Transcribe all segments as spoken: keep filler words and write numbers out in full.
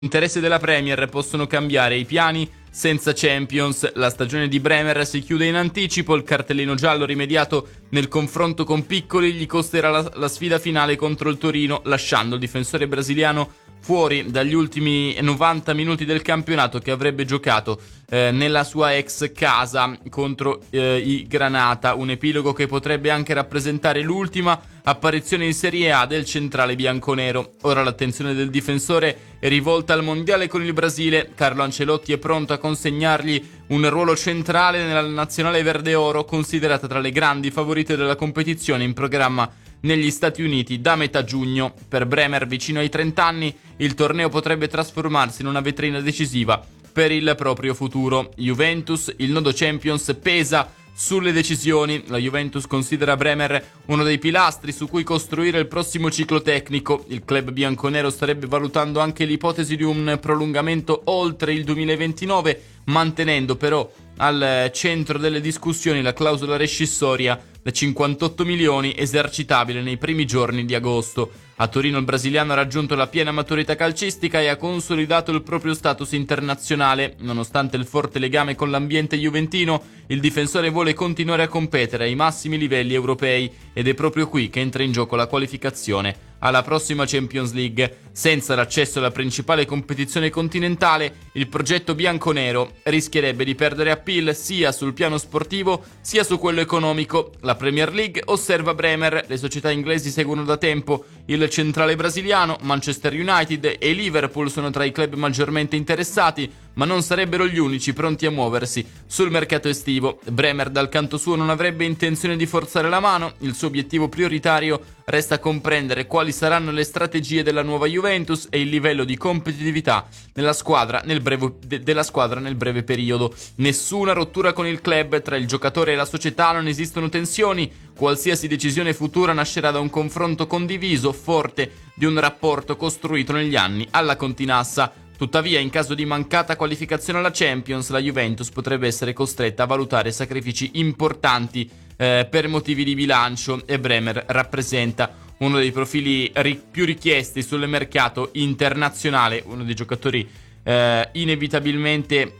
Interessi della Premier possono cambiare i piani senza Champions. La stagione di Bremer si chiude in anticipo. Il cartellino giallo rimediato nel confronto con Piccoli gli costerà la, la sfida finale contro il Torino, lasciando il difensore brasiliano fuori dagli ultimi novanta minuti del campionato, che avrebbe giocato eh, nella sua ex casa contro eh, i Granata. Un epilogo che potrebbe anche rappresentare l'ultima apparizione in Serie A del centrale bianconero. Ora l'attenzione del difensore è rivolta al mondiale con il Brasile. Carlo Ancelotti è pronto a consegnargli un ruolo centrale nella nazionale verde-oro, considerata tra le grandi favorite della competizione, in programma negli Stati Uniti da metà giugno. Per Bremer, vicino ai trenta anni, il torneo potrebbe trasformarsi in una vetrina decisiva per il proprio futuro. Juventus, il nodo Champions pesa sulle decisioni. La Juventus considera Bremer uno dei pilastri su cui costruire il prossimo ciclo tecnico. Il club bianconero starebbe valutando anche l'ipotesi di un prolungamento oltre il duemilaventinove, mantenendo però al centro delle discussioni la clausola rescissoria da cinquantotto milioni, esercitabile nei primi giorni di agosto. A Torino il brasiliano ha raggiunto la piena maturità calcistica e ha consolidato il proprio status internazionale. Nonostante il forte legame con l'ambiente juventino, il difensore vuole continuare a competere ai massimi livelli europei ed è proprio qui che entra in gioco la qualificazione alla prossima Champions League. Senza l'accesso alla principale competizione continentale, il progetto bianconero rischierebbe di perdere appeal sia sul piano sportivo sia su quello economico. La Premier League osserva Bremer, le società inglesi seguono da tempo il centrale brasiliano. Manchester United e Liverpool sono tra i club maggiormente interessati, ma non sarebbero gli unici pronti a muoversi sul mercato estivo. Bremer dal canto suo non avrebbe intenzione di forzare la mano. Il suo obiettivo prioritario resta comprendere quali saranno le strategie della nuova Juventus e il livello di competitività nella squadra nel breve, de, della squadra nel breve periodo. Nessuna rottura con il club, tra il giocatore e la società non esistono tensioni. Qualsiasi decisione futura nascerà da un confronto condiviso, forte di un rapporto costruito negli anni alla Continassa. Tuttavia, in caso di mancata qualificazione alla Champions, la Juventus potrebbe essere costretta a valutare sacrifici importanti eh, per motivi di bilancio, e Bremer rappresenta uno dei profili ri- più richiesti sul mercato internazionale, uno dei giocatori eh, inevitabilmente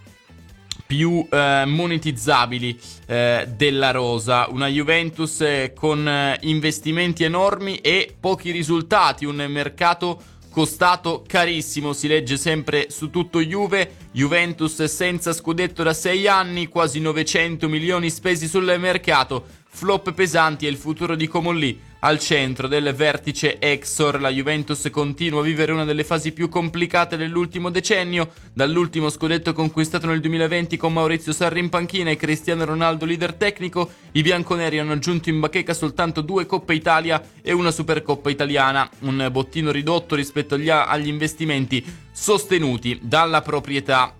più eh, monetizzabili eh, della rosa. Una Juventus eh, con eh, investimenti enormi e pochi risultati, un mercato costato carissimo. Si legge sempre su tutto Juve. Juventus senza scudetto da sei anni, quasi novecento milioni spesi sul mercato, flop pesanti e il futuro di Comolli al centro del vertice Exor. La Juventus continua a vivere una delle fasi più complicate dell'ultimo decennio. Dall'ultimo scudetto conquistato nel duemilaventi con Maurizio Sarri in panchina e Cristiano Ronaldo leader tecnico, i bianconeri hanno aggiunto in bacheca soltanto due Coppe Italia e una Supercoppa italiana, un bottino ridotto rispetto agli, agli investimenti sostenuti dalla proprietà.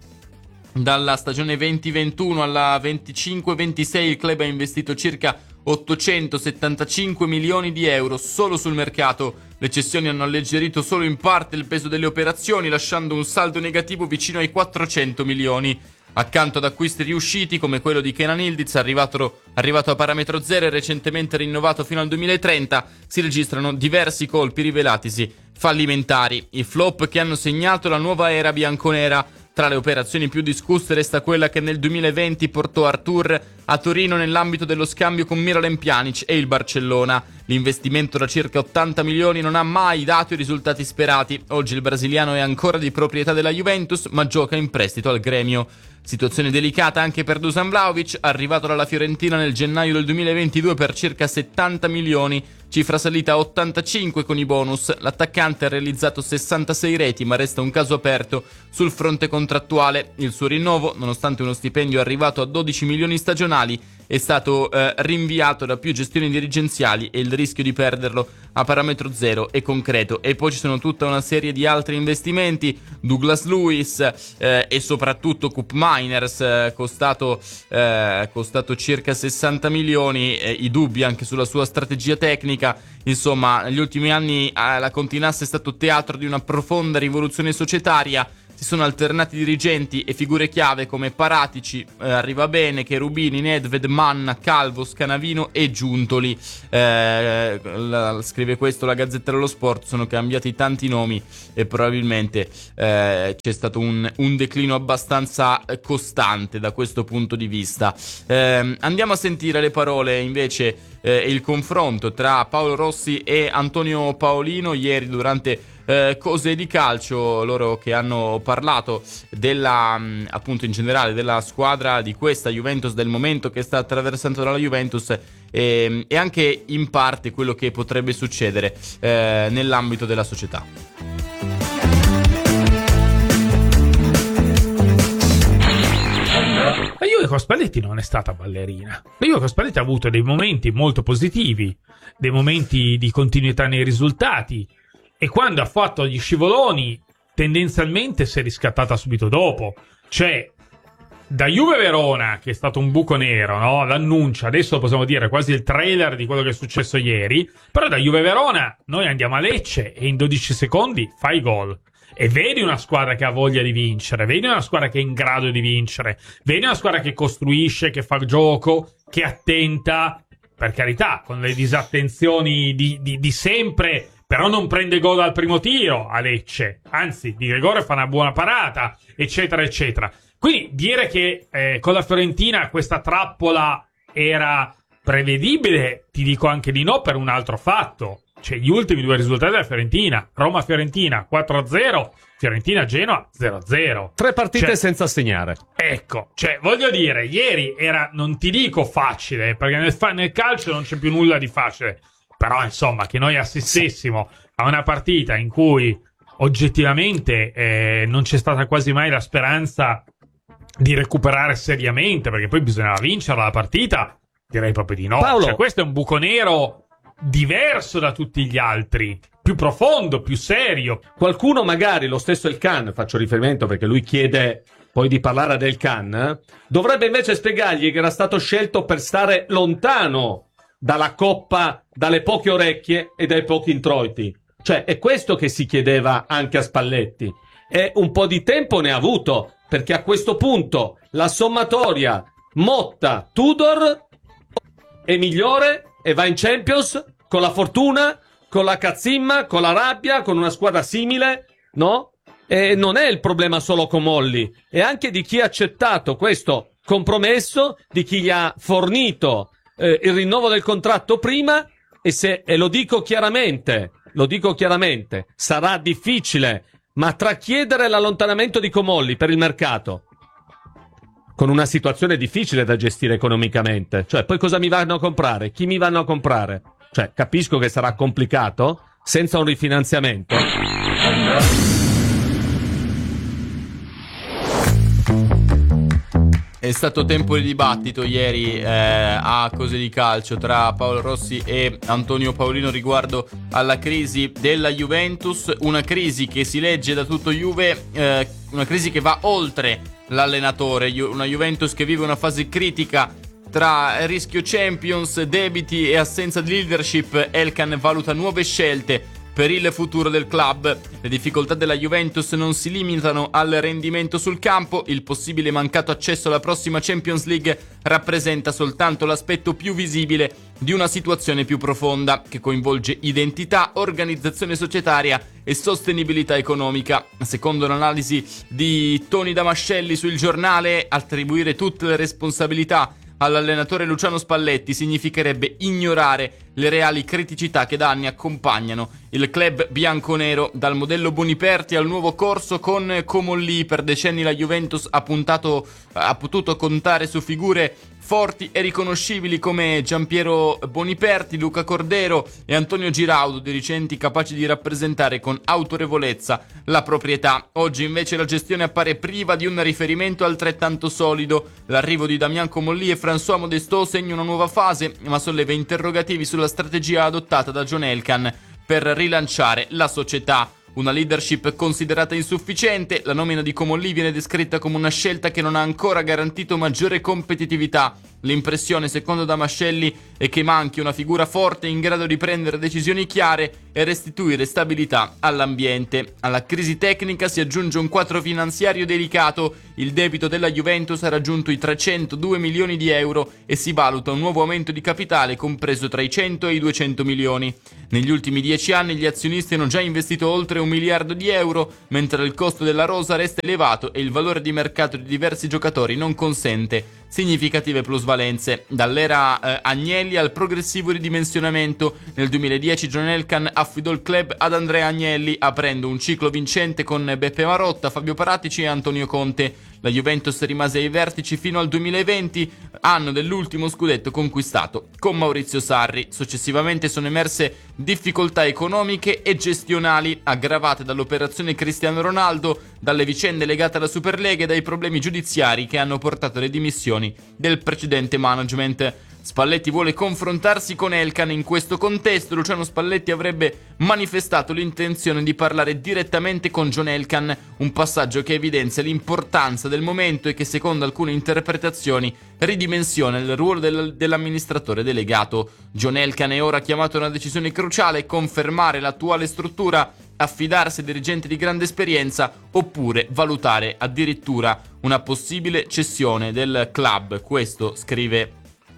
Dalla stagione venti ventuno alla venticinque ventisei il club ha investito circa ottocentosettantacinque milioni di euro solo sul mercato. Le cessioni hanno alleggerito solo in parte il peso delle operazioni, lasciando un saldo negativo vicino ai quattrocento milioni. Accanto ad acquisti riusciti come quello di Kenan Yildiz, arrivato, arrivato a parametro zero e recentemente rinnovato fino al duemilatrenta, si registrano diversi colpi rivelatisi fallimentari. I flop che hanno segnato la nuova era bianconera. Tra le operazioni più discusse resta quella che nel duemilaventi portò Arthur a Torino nell'ambito dello scambio con Miralem Pjanic e il Barcellona. L'investimento da circa ottanta milioni non ha mai dato i risultati sperati. Oggi il brasiliano è ancora di proprietà della Juventus, ma gioca in prestito al Gremio. Situazione delicata anche per Dusan Vlahovic, arrivato dalla Fiorentina nel gennaio del duemilaventidue per circa settanta milioni, cifra salita a ottantacinque con i bonus. L'attaccante ha realizzato sessantasei reti, ma resta un caso aperto sul fronte contrattuale. Il suo rinnovo, nonostante uno stipendio arrivato a dodici milioni stagionali, è stato eh, rinviato da più gestioni dirigenziali e il rischio di perderlo a parametro zero è concreto. E poi ci sono tutta una serie di altri investimenti, Douglas Luiz eh, e soprattutto Koop Miners, eh, costato, eh, costato circa sessanta milioni, eh, i dubbi anche sulla sua strategia tecnica. Insomma, negli ultimi anni eh, la Continassa è stato teatro di una profonda rivoluzione societaria. si sono alternati dirigenti e figure chiave come Paratici, eh, arriva bene, Cherubini, Nedved, Manna, Calvo, Scanavino e Giuntoli. Eh, la, scrive questo la Gazzetta dello Sport, sono cambiati tanti nomi e probabilmente eh, c'è stato un, un declino abbastanza costante da questo punto di vista. Eh, andiamo a sentire le parole invece e eh, il confronto tra Paolo Rossi e Antonio Paolino ieri durante eh, Cose di Calcio, loro che hanno parlato della, mh, appunto in generale della squadra, di questa Juventus del momento che sta attraversando dalla Juventus e, e anche in parte quello che potrebbe succedere eh, nell'ambito della società. La Juve con Spalletti non è stata ballerina. La Juve con Spalletti ha avuto dei momenti molto positivi, dei momenti di continuità nei risultati, e quando ha fatto gli scivoloni tendenzialmente si è riscattata subito dopo. Cioè, da Juve Verona, che è stato un buco nero, no? L'annuncio, adesso possiamo dire quasi il trailer di quello che è successo ieri, però da Juve Verona noi andiamo a Lecce e in dodici secondi fai gol. E vedi una squadra che ha voglia di vincere, vedi una squadra che è in grado di vincere, vedi una squadra che costruisce, che fa gioco, che è attenta, per carità, con le disattenzioni di, di, di sempre, però non prende gol al primo tiro a Lecce, anzi di rigore fa una buona parata, eccetera eccetera. Quindi dire che eh, con la Fiorentina questa trappola era prevedibile, ti dico anche di no per un altro fatto. Cioè, gli ultimi due risultati della Fiorentina: Roma-Fiorentina quattro a zero, Fiorentina-Genoa zero a zero. Tre partite cioè, senza segnare. Ecco, cioè, voglio dire, ieri era, non ti dico facile, perché nel, fa- nel calcio non c'è più nulla di facile, però insomma, che noi assistessimo a una partita in cui oggettivamente eh, non c'è stata quasi mai la speranza di recuperare seriamente, perché poi bisognava vincerla la partita, direi proprio di no. Paolo, cioè, questo è un buco nero diverso da tutti gli altri, più profondo, più serio. Qualcuno, magari lo stesso El Khan, faccio riferimento perché lui chiede poi di parlare ad El Khan, dovrebbe invece spiegargli che era stato scelto per stare lontano dalla coppa, dalle poche orecchie e dai pochi introiti. Cioè, è questo che si chiedeva anche a Spalletti, e un po' di tempo ne ha avuto, perché a questo punto la sommatoria Motta Tudor è migliore e va in Champions con la fortuna, con la cazzimma, con la rabbia, con una squadra simile, no? E non è il problema solo Comolli, è anche di chi ha accettato questo compromesso, di chi gli ha fornito eh, il rinnovo del contratto prima, e se, e lo dico chiaramente, lo dico chiaramente, sarà difficile, ma tra chiedere l'allontanamento di Comolli per il mercato, con una situazione difficile da gestire economicamente, cioè poi cosa mi vanno a comprare? Chi mi vanno a comprare? Cioè, capisco che sarà complicato senza un rifinanziamento. È stato tempo di dibattito ieri eh, a Cose di Calcio tra Paolo Rossi e Antonio Paolino riguardo alla crisi della Juventus, una crisi che si legge da tutto Juve, eh, una crisi che va oltre l'allenatore, una Juventus che vive una fase critica tra rischio Champions, debiti e assenza di leadership. El Khan valuta nuove scelte per il futuro del club. Le difficoltà della Juventus non si limitano al rendimento sul campo, il possibile mancato accesso alla prossima Champions League rappresenta soltanto l'aspetto più visibile di una situazione più profonda che coinvolge identità, organizzazione societaria e sostenibilità economica. Secondo l'analisi di Tony Damascelli sul Giornale, attribuire tutte le responsabilità all'allenatore Luciano Spalletti significherebbe ignorare le reali criticità che da anni accompagnano il club bianconero. Dal modello Boniperti al nuovo corso con Comolli, per decenni la Juventus ha puntato, ha potuto contare su figure forti e riconoscibili come Giampiero Boniperti, Luca Cordero e Antonio Giraudo, dirigenti capaci di rappresentare con autorevolezza la proprietà. Oggi invece la gestione appare priva di un riferimento altrettanto solido. L'arrivo di Damien Comolli e François Modestot segna una nuova fase, ma solleva interrogativi sulla strategia adottata da John El Khan per rilanciare la società. una leadership considerata insufficiente, la nomina di Comolli viene descritta come una scelta che non ha ancora garantito maggiore competitività. L'impressione, secondo Damascelli, è che manchi una figura forte in grado di prendere decisioni chiare e restituire stabilità all'ambiente. Alla crisi tecnica si aggiunge un quadro finanziario delicato. Il debito della Juventus ha raggiunto i trecentodue milioni di euro e si valuta un nuovo aumento di capitale compreso tra i cento e i duecento milioni. Negli ultimi dieci anni gli azionisti hanno già investito oltre un miliardo di euro, mentre il costo della rosa resta elevato e il valore di mercato di diversi giocatori non consente significative plusvalenze. Dall'era eh, Agnelli al progressivo ridimensionamento, nel duemiladieci John Elkann affidò il club ad Andrea Agnelli, aprendo un ciclo vincente con Beppe Marotta, Fabio Paratici e Antonio Conte. La Juventus rimase ai vertici fino al duemilaventi, anno dell'ultimo scudetto conquistato con Maurizio Sarri. Successivamente sono emerse difficoltà economiche e gestionali aggravate dall'operazione Cristiano Ronaldo, dalle vicende legate alla Superlega e dai problemi giudiziari che hanno portato alle dimissioni del precedente management. Spalletti vuole confrontarsi con Elkann in questo contesto. Luciano Spalletti avrebbe manifestato l'intenzione di parlare direttamente con John Elkann, un passaggio che evidenzia l'importanza del momento e che secondo alcune interpretazioni ridimensiona il ruolo del, dell'amministratore delegato. John Elkann è ora chiamato a una decisione cruciale: confermare l'attuale struttura, affidarsi a dirigenti di grande esperienza oppure valutare addirittura una possibile cessione del club. Questo scrive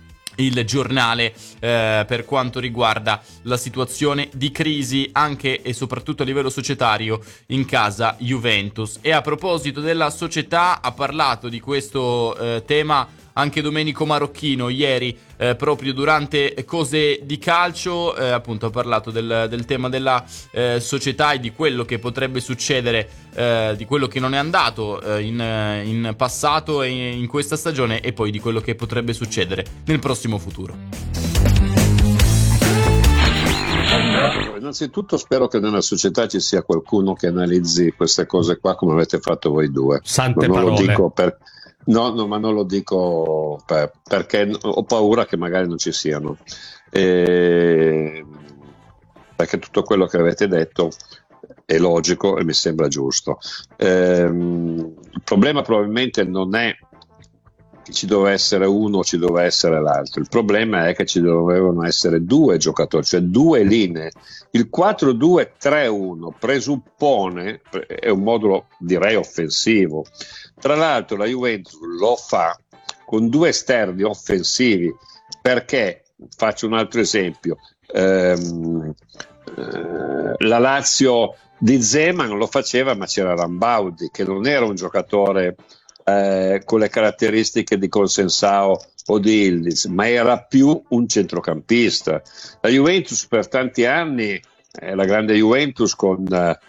il giornale eh, per quanto riguarda la situazione di crisi anche e soprattutto a livello societario in casa Juventus. E a proposito della società, ha parlato di questo eh, tema anche Domenico Marocchino ieri, eh, proprio durante Cose di Calcio, eh, appunto ha parlato del, del tema della eh, società e di quello che potrebbe succedere, eh, di quello che non è andato eh, in, in passato e in questa stagione, e poi di quello che potrebbe succedere nel prossimo futuro. Innanzitutto spero che nella società ci sia qualcuno che analizzi queste cose qua come avete fatto voi due. Sante Ma non parole. lo dico per... No, no, ma non lo dico per, perché ho paura che magari non ci siano, e, perché tutto quello che avete detto è logico e mi sembra giusto. Ehm, il problema probabilmente non è che ci doveva essere uno o ci doveva essere l'altro, il problema è che ci dovevano essere due giocatori, cioè due linee. Il quattro due tre uno presuppone, è un modulo direi offensivo. Tra l'altro la Juventus lo fa con due esterni offensivi, perché, faccio un altro esempio, ehm, eh, la Lazio di Zeman lo faceva, ma c'era Rambaudi che non era un giocatore eh, con le caratteristiche di Consensao o di Ildiz, ma era più un centrocampista. La Juventus per tanti anni, eh, la grande Juventus con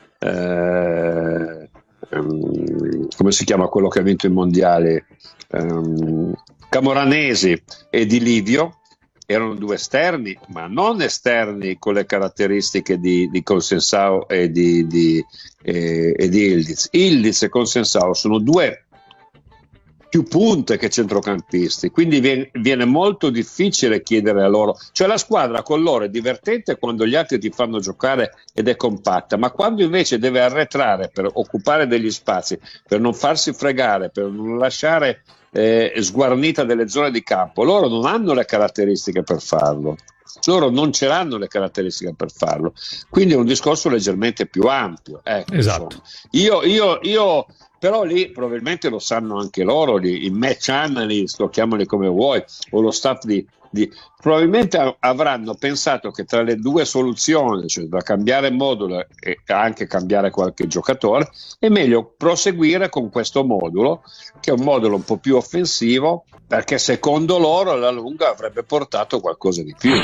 eh, Um, come si chiama quello che ha vinto i mondiali, um, Camoranesi e Di Livio, erano due esterni, ma non esterni con le caratteristiche di, di Consensao e di, di, eh, e di Ildiz. Ildiz e Consensao sono due più punte che centrocampisti, quindi viene, viene molto difficile chiedere a loro, cioè la squadra con loro è divertente quando gli altri ti fanno giocare ed è compatta, ma quando invece deve arretrare per occupare degli spazi, per non farsi fregare, per non lasciare eh, sguarnita delle zone di campo, loro non hanno le caratteristiche per farlo. Loro non ce l'hanno le caratteristiche per farlo, quindi è un discorso leggermente più ampio. Ecco, esatto. Io, io, io però lì probabilmente lo sanno anche loro, lì, i match analyst, lo chiamali come vuoi, o lo staff di, di probabilmente avranno pensato che tra le due soluzioni, cioè da cambiare modulo e anche cambiare qualche giocatore, è meglio proseguire con questo modulo, che è un modulo un po' più offensivo, perché secondo loro alla lunga avrebbe portato qualcosa di più.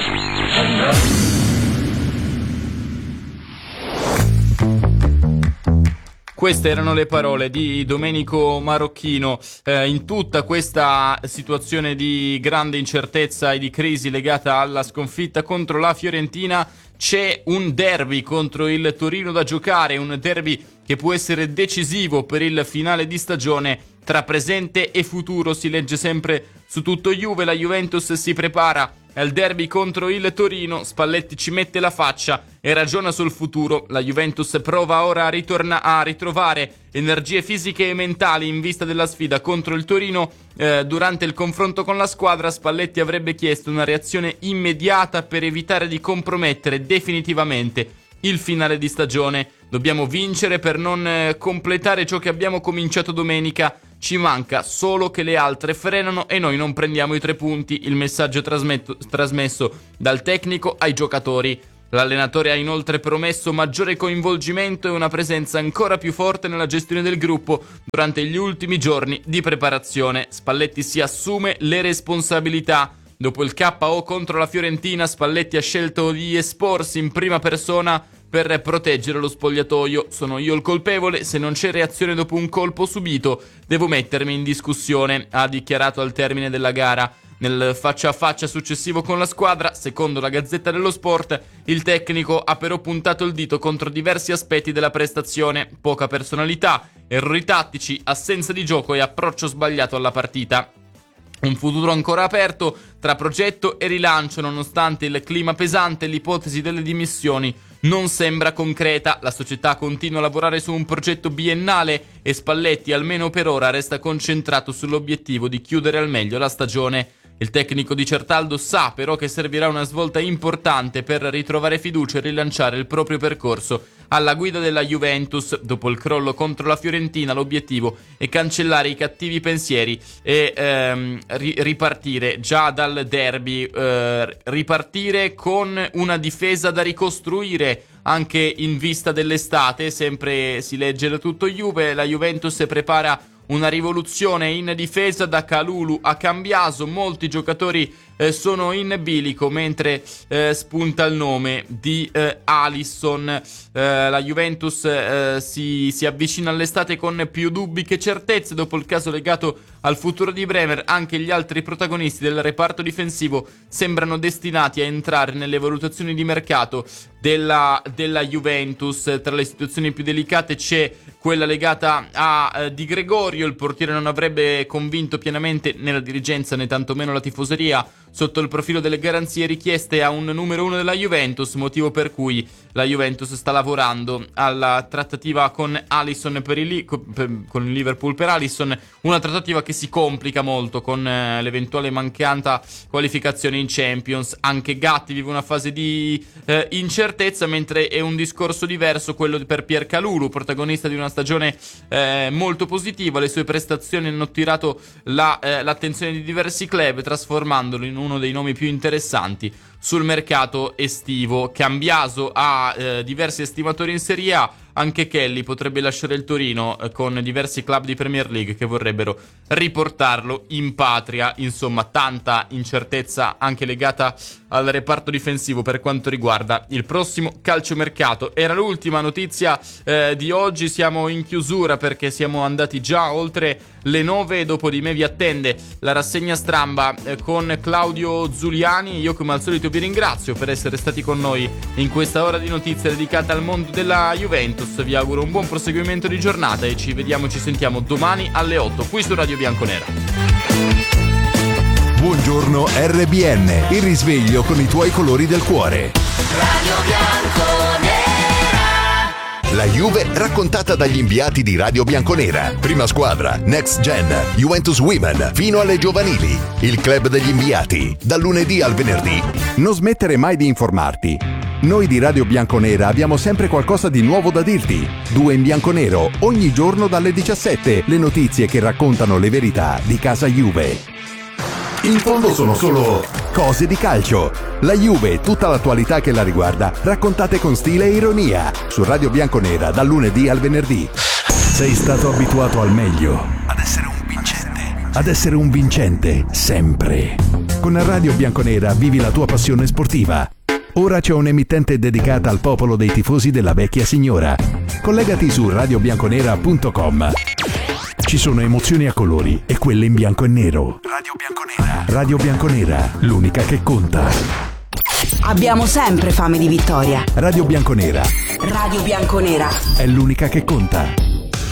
Queste erano le parole di Domenico Marocchino. Eh, in tutta questa situazione di grande incertezza e di crisi legata alla sconfitta contro la Fiorentina c'è un derby contro il Torino da giocare, un derby che può essere decisivo per il finale di stagione tra presente e futuro. Si legge sempre su Tutto Juve. La Juventus si prepara al derby contro il Torino. Spalletti ci mette la faccia e ragiona sul futuro. La Juventus prova ora a, ritorna- a ritrovare energie fisiche e mentali in vista della sfida contro il Torino. Eh, durante il confronto con la squadra, Spalletti avrebbe chiesto una reazione immediata per evitare di compromettere definitivamente il finale di stagione. Dobbiamo vincere per non eh, completare ciò che abbiamo cominciato domenica. Ci manca solo che le altre frenano e noi non prendiamo i tre punti. Il messaggio trasmetto, trasmesso dal tecnico ai giocatori. L'allenatore ha inoltre promesso maggiore coinvolgimento e una presenza ancora più forte nella gestione del gruppo durante gli ultimi giorni di preparazione. Spalletti si assume le responsabilità. Dopo il K O contro la Fiorentina, Spalletti ha scelto di esporsi in prima persona per proteggere lo spogliatoio. Sono io il colpevole, se non c'è reazione dopo un colpo subito devo mettermi in discussione, ha dichiarato al termine della gara. Nel faccia a faccia successivo con la squadra, secondo la Gazzetta dello Sport, il tecnico ha però puntato il dito contro diversi aspetti della prestazione: poca personalità, errori tattici, assenza di gioco e approccio sbagliato alla partita. Un futuro ancora aperto tra progetto e rilancio. Nonostante il clima pesante, l'ipotesi delle dimissioni non sembra concreta. La società continua a lavorare su un progetto biennale e Spalletti, almeno per ora, resta concentrato sull'obiettivo di chiudere al meglio la stagione. Il tecnico di Certaldo sa però che servirà una svolta importante per ritrovare fiducia e rilanciare il proprio percorso alla guida della Juventus. Dopo il crollo contro la Fiorentina, l'obiettivo è cancellare i cattivi pensieri e ehm, ri- ripartire già dal derby, eh, ripartire con una difesa da ricostruire anche in vista dell'estate. Sempre si legge da Tutto Juve, la Juventus prepara una rivoluzione in difesa da Kalulu a Cambiaso. Molti giocatori eh, sono in bilico mentre eh, spunta il nome di eh, Alisson. Eh, la Juventus eh, si, si avvicina all'estate con più dubbi che certezze. Dopo il caso legato al futuro di Bremer, anche gli altri protagonisti del reparto difensivo sembrano destinati a entrare nelle valutazioni di mercato della, della Juventus. Tra le situazioni più delicate c'è quella legata a eh, Di Gregorio. Il portiere non avrebbe convinto pienamente né la dirigenza né tantomeno la tifoseria sotto il profilo delle garanzie richieste a un numero uno della Juventus, motivo per cui la Juventus sta lavorando alla trattativa con Alisson per il, con il Liverpool per Alisson, una trattativa che si complica molto con eh, l'eventuale mancata qualificazione in Champions. Anche Gatti vive una fase di eh, incertezza, mentre è un discorso diverso quello per Pierre Kalulu, protagonista di una stagione eh, molto positiva. Le sue prestazioni hanno attirato la, eh, l'attenzione di diversi club, trasformandolo in uno dei nomi più interessanti sul mercato estivo. Cambiaso ha eh, diversi estimatori in Serie A. Anche Kelly potrebbe lasciare il Torino eh, con diversi club di Premier League che vorrebbero riportarlo in patria. Insomma, tanta incertezza anche legata al reparto difensivo per quanto riguarda il prossimo calciomercato. Era l'ultima notizia eh, di oggi. Siamo in chiusura perché siamo andati già oltre le nove. Dopo di me vi attende la rassegna stramba eh, con Claudio Zuliani. Io come al solito vi ringrazio per essere stati con noi in questa ora di notizie dedicata al mondo della Juventus. Vi auguro un buon proseguimento di giornata e ci vediamo e ci sentiamo domani alle otto qui su Radio Bianconera. Buongiorno R B N, il risveglio con i tuoi colori del cuore. Radio Bianconera. La Juve raccontata dagli inviati di Radio Bianconera. Prima squadra, Next Gen, Juventus Women, fino alle giovanili. Il club degli inviati, dal lunedì al venerdì. Non smettere mai di informarti. Noi di Radio Bianconera abbiamo sempre qualcosa di nuovo da dirti. Due in bianconero, ogni giorno dalle diciassette, le notizie che raccontano le verità di casa Juve. In fondo sono solo cose di calcio. La Juve e tutta l'attualità che la riguarda, raccontate con stile e ironia. Su Radio Bianconera, dal lunedì al venerdì. Sei stato abituato al meglio. Ad essere un vincente. Ad essere un vincente, sempre. Con Radio Bianconera vivi la tua passione sportiva. Ora c'è un'emittente dedicata al popolo dei tifosi della vecchia signora. Collegati su radio bianconera punto com. Ci sono emozioni a colori e quelle in bianco e nero. Radio Bianconera. Radio Bianconera, l'unica che conta. Abbiamo sempre fame di vittoria. Radio Bianconera, Radio Bianconera. È l'unica che conta.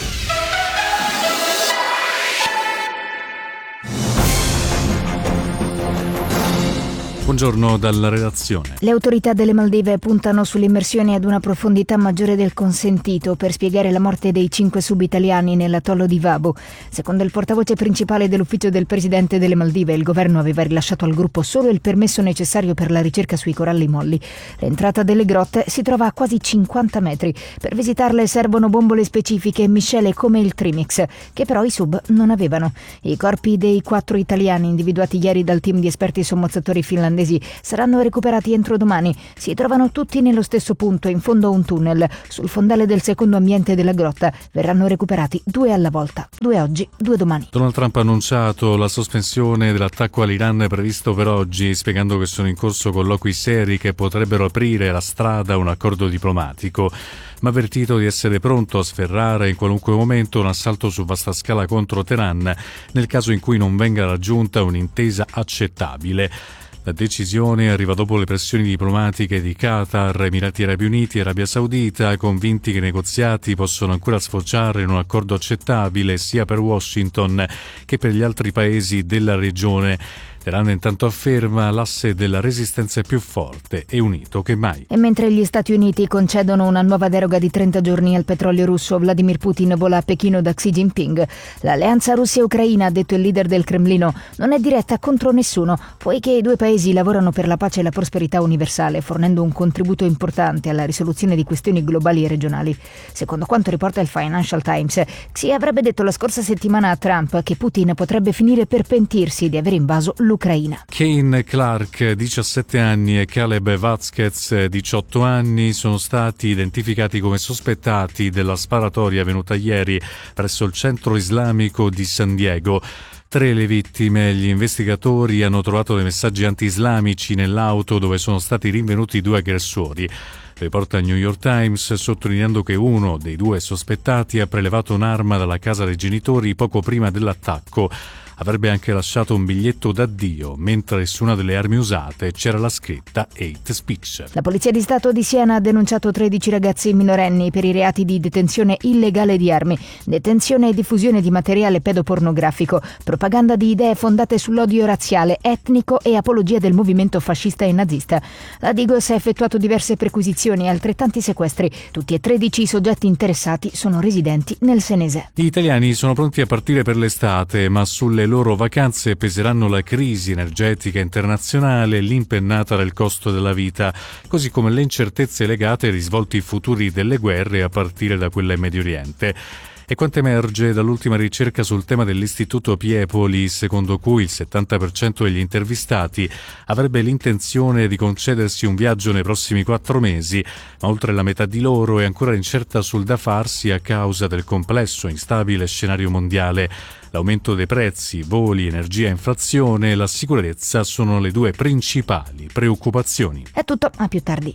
Buongiorno dalla redazione. Le autorità delle Maldive puntano sull'immersione ad una profondità maggiore del consentito per spiegare la morte dei cinque sub-italiani nell'atollo di Vabu. Secondo il portavoce principale dell'ufficio del presidente delle Maldive, il governo aveva rilasciato al gruppo solo il permesso necessario per la ricerca sui coralli molli. L'entrata delle grotte si trova a quasi cinquanta metri. Per visitarle servono bombole specifiche e miscele come il Trimix, che però i sub non avevano. I corpi dei quattro italiani individuati ieri dal team di esperti sommozzatori finlandesi saranno recuperati entro domani. Si trovano tutti nello stesso punto, in fondo a un tunnel. Sul fondale del secondo ambiente della grotta verranno recuperati due alla volta, due oggi, due domani. Donald Trump ha annunciato la sospensione dell'attacco all'Iran previsto per oggi, spiegando che sono in corso colloqui seri che potrebbero aprire la strada a un accordo diplomatico, ma ha avvertito di essere pronto a sferrare in qualunque momento un assalto su vasta scala contro Teheran nel caso in cui non venga raggiunta un'intesa accettabile. La decisione arriva dopo le pressioni diplomatiche di Qatar, Emirati Arabi Uniti e Arabia Saudita, convinti che i negoziati possono ancora sfociare in un accordo accettabile sia per Washington che per gli altri paesi della regione. Teheran intanto afferma l'asse della resistenza è più forte e unito che mai. E mentre gli Stati Uniti concedono una nuova deroga di trenta giorni al petrolio russo, Vladimir Putin vola a Pechino da Xi Jinping. L'alleanza Russia-Ucraina, ha detto il leader del Cremlino, non è diretta contro nessuno, poiché i due paesi lavorano per la pace e la prosperità universale, fornendo un contributo importante alla risoluzione di questioni globali e regionali. Secondo quanto riporta il Financial Times, Xi avrebbe detto la scorsa settimana a Trump che Putin potrebbe finire per pentirsi di aver invaso l'Ucraina. Kane Clark, diciassette anni, e Caleb Vazquez, diciotto anni, sono stati identificati come sospettati della sparatoria avvenuta ieri presso il centro islamico di San Diego. Tre le vittime. Gli investigatori hanno trovato dei messaggi anti-islamici nell'auto dove sono stati rinvenuti due aggressori. Riporta il New York Times, sottolineando che uno dei due sospettati ha prelevato un'arma dalla casa dei genitori poco prima dell'attacco. Avrebbe anche lasciato un biglietto d'addio, mentre su una delle armi usate c'era la scritta Hate Speech. La Polizia di Stato di Siena ha denunciato tredici ragazzi minorenni per i reati di detenzione illegale di armi, detenzione e diffusione di materiale pedopornografico, propaganda di idee fondate sull'odio razziale, etnico e apologia del movimento fascista e nazista. La Digos ha effettuato diverse perquisizioni e altrettanti sequestri. Tutti e tredici i soggetti interessati sono residenti nel senese. Gli italiani sono pronti a partire per l'estate, ma sulle loro vacanze peseranno la crisi energetica internazionale e l'impennata del costo della vita, così come le incertezze legate ai risvolti futuri delle guerre a partire da quella in Medio Oriente. E quanto emerge dall'ultima ricerca sul tema dell'Istituto Piepoli, secondo cui il settanta per cento degli intervistati avrebbe l'intenzione di concedersi un viaggio nei prossimi quattro mesi, ma oltre la metà di loro è ancora incerta sul da farsi a causa del complesso e instabile scenario mondiale. L'aumento dei prezzi, voli, energia e inflazione e la sicurezza sono le due principali preoccupazioni. È tutto, a più tardi.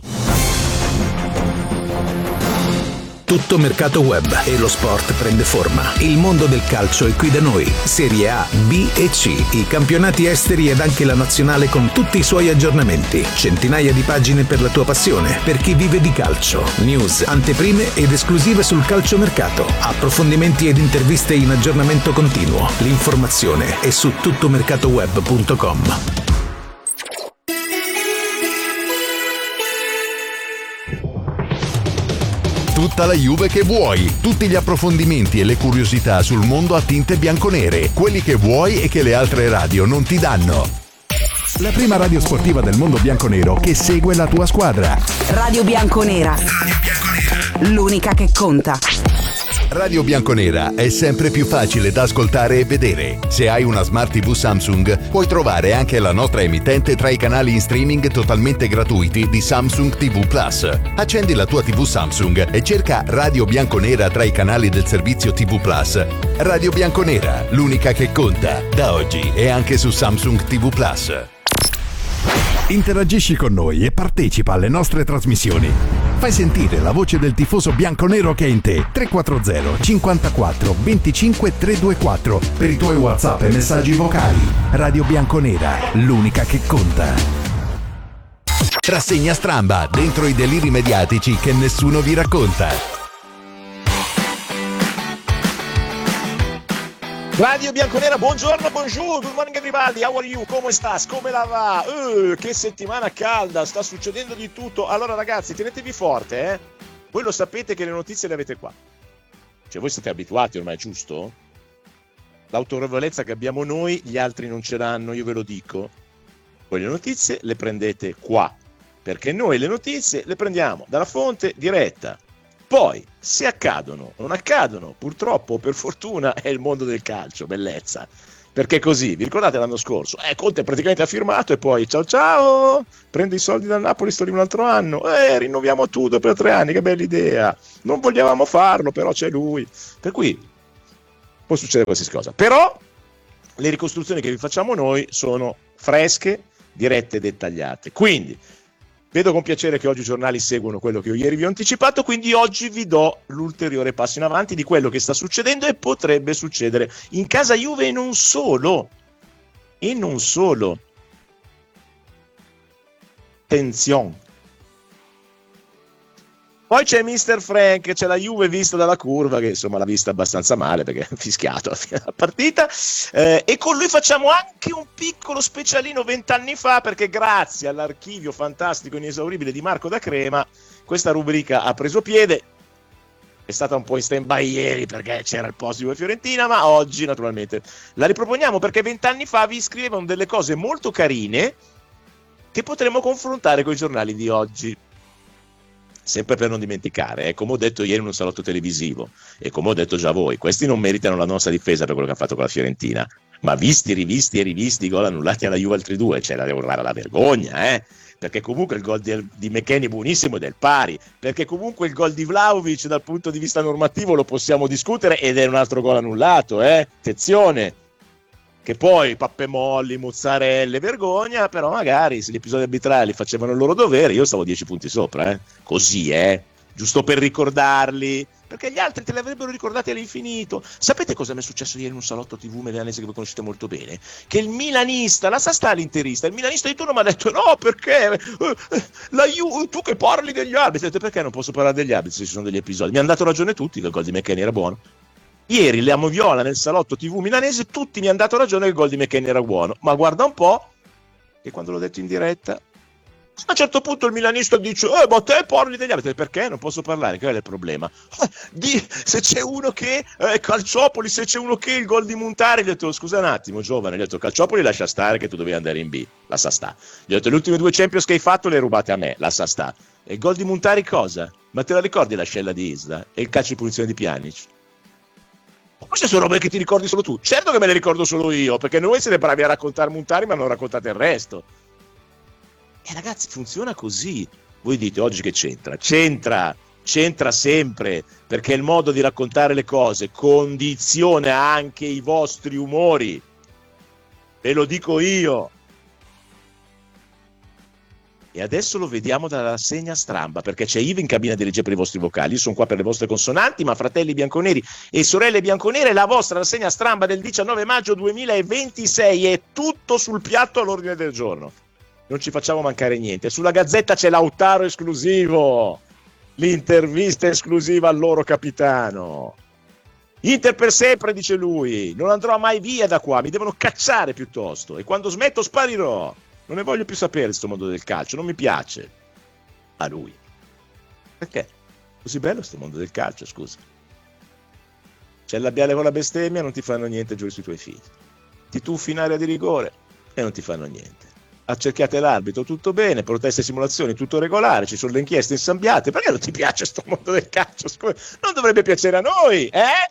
Tutto mercato web e lo sport prende forma. Il mondo del calcio è qui da noi. Serie A, B e C, i campionati esteri ed anche la nazionale con tutti i suoi aggiornamenti. Centinaia di pagine per la tua passione, per chi vive di calcio. News, anteprime ed esclusive sul calciomercato. Approfondimenti ed interviste in aggiornamento continuo. L'informazione è su tuttomercatoweb punto com. Tutta la Juve che vuoi, tutti gli approfondimenti e le curiosità sul mondo a tinte bianconere, quelli che vuoi e che le altre radio non ti danno. La prima radio sportiva del mondo bianconero che segue la tua squadra. Radio Bianconera. L'unica che conta. Radio Bianconera è sempre più facile da ascoltare e vedere. Se hai una Smart tivù Samsung, puoi trovare anche la nostra emittente tra i canali in streaming totalmente gratuiti di Samsung tivù Plus. Accendi la tua tivù Samsung e cerca Radio Bianconera tra i canali del servizio tivù Plus. Radio Bianconera, l'unica che conta. Da oggi è anche su Samsung tivù Plus. Interagisci con noi e partecipa alle nostre trasmissioni. Fai sentire la voce del tifoso bianconero che è in te. tre quattro zero cinquantaquattro venticinque trecentoventiquattro per i tuoi WhatsApp e messaggi vocali. Radio Bianconera, l'unica che conta. Rassegna stramba, dentro i deliri mediatici che nessuno vi racconta. Radio Bianconera, buongiorno, bonjour, good morning everybody, how are you, come stas, come la va? Uh, che settimana calda, sta succedendo di tutto. Allora ragazzi, tenetevi forte, eh? Voi lo sapete che le notizie le avete qua. Cioè voi siete abituati ormai, giusto? L'autorevolezza che abbiamo noi, gli altri non ce l'hanno, io ve lo dico. Voi le notizie le prendete qua. Perché noi le notizie le prendiamo dalla fonte diretta. Poi, se accadono o non accadono, purtroppo o per fortuna è il mondo del calcio, bellezza. Perché così, vi ricordate l'anno scorso? Eh, Conte praticamente ha firmato e poi ciao ciao, prendo i soldi dal Napoli, sto lì un altro anno, eh, rinnoviamo tutto per tre anni, che bella idea. Non vogliamo farlo, però c'è lui. Per cui può succedere qualsiasi cosa. Però le ricostruzioni che vi facciamo noi sono fresche, dirette e dettagliate. Quindi vedo con piacere che oggi i giornali seguono quello che io ieri vi ho anticipato, quindi oggi vi do l'ulteriore passo in avanti di quello che sta succedendo e potrebbe succedere in casa Juve e non solo. E non solo. Attenzione. Poi c'è mister Frank, c'è la Juve vista dalla curva, che insomma l'ha vista abbastanza male perché ha fischiato alla fine della partita, eh, e con lui facciamo anche un piccolo specialino vent'anni fa, perché grazie all'archivio fantastico e inesauribile di Marco da Crema questa rubrica ha preso piede. È stata un po' in stand-by ieri perché c'era il post di Juve Fiorentina, ma oggi naturalmente la riproponiamo perché vent'anni fa vi scrivevano delle cose molto carine che potremo confrontare con i giornali di oggi. Sempre per non dimenticare, eh, come ho detto ieri in un salotto televisivo e come ho detto già voi, questi non meritano la nostra difesa per quello che ha fatto con la Fiorentina, ma visti, rivisti e rivisti i gol annullati alla Juve altri due, cioè la devo urlare alla vergogna, eh? Perché comunque il gol di, di McKennie è buonissimo ed è il pari, perché comunque il gol di Vlahovic dal punto di vista normativo lo possiamo discutere ed è un altro gol annullato, eh? Attenzione! Che poi pappe molli, mozzarelle, vergogna, però magari se gli episodi arbitrali facevano il loro dovere, io stavo dieci punti sopra, eh? Così, eh? Giusto per ricordarli, perché gli altri te li avrebbero ricordati all'infinito. Sapete cosa mi è successo ieri in un salotto tivù milanese che voi conoscete molto bene? Che il milanista, la sa sta l'interista, il milanista di turno mi ha detto no, perché? La Ju- tu che parli degli arbitri, ho detto perché non posso parlare degli arbitri se ci sono degli episodi? Mi hanno dato ragione tutti che il gol di McKennie era buono. Ieri la Moviola nel salotto tivù milanese, tutti mi hanno dato ragione che il gol di McKennie era buono, ma guarda un po' che quando l'ho detto in diretta, a un certo punto il milanista dice eh ma te parli degli arbitri, perché non posso parlare, che è il problema? Eh, di, se c'è uno che eh, Calciopoli, se c'è uno che il gol di Montari, gli ho detto scusa un attimo giovane, gli ho detto Calciopoli lascia stare che tu dovevi andare in B, la sa sta, gli ho detto le ultime due Champions che hai fatto le hai rubate a me, la sa sta, e il gol di Montari cosa? Ma te la ricordi la scella di Isla e il calcio di punizione di Pjanic? Queste sono robe che ti ricordi solo tu. Certo che me le ricordo solo io, perché noi siete bravi a raccontare Montari ma non raccontate il resto. E ragazzi, funziona così. Voi dite oggi che c'entra? C'entra, c'entra sempre, perché il modo di raccontare le cose condiziona anche i vostri umori. Ve lo dico io. E adesso lo vediamo dalla rassegna stramba, perché c'è Ivo in cabina di regia per i vostri vocali, io sono qua per le vostre consonanti, ma fratelli bianconeri e sorelle bianconere, la vostra rassegna stramba del diciannove maggio duemilaventisei è tutto sul piatto all'ordine del giorno. Non ci facciamo mancare niente. Sulla Gazzetta c'è Lautaro esclusivo, l'intervista esclusiva al loro capitano. Inter per sempre, dice lui, non andrò mai via da qua, mi devono cacciare piuttosto, e quando smetto sparirò. Non ne voglio più sapere di questo mondo del calcio, non mi piace. A lui. Perché? Così bello questo mondo del calcio, scusa. C'è il labiale con la bestemmia, non ti fanno niente, giuri sui tuoi figli. Ti tuffi in area di rigore e non ti fanno niente. Accerchiate l'arbitro, tutto bene, proteste e simulazioni, tutto regolare, ci sono le inchieste insabbiate. Perché non ti piace questo mondo del calcio? Scusa. Non dovrebbe piacere a noi, eh?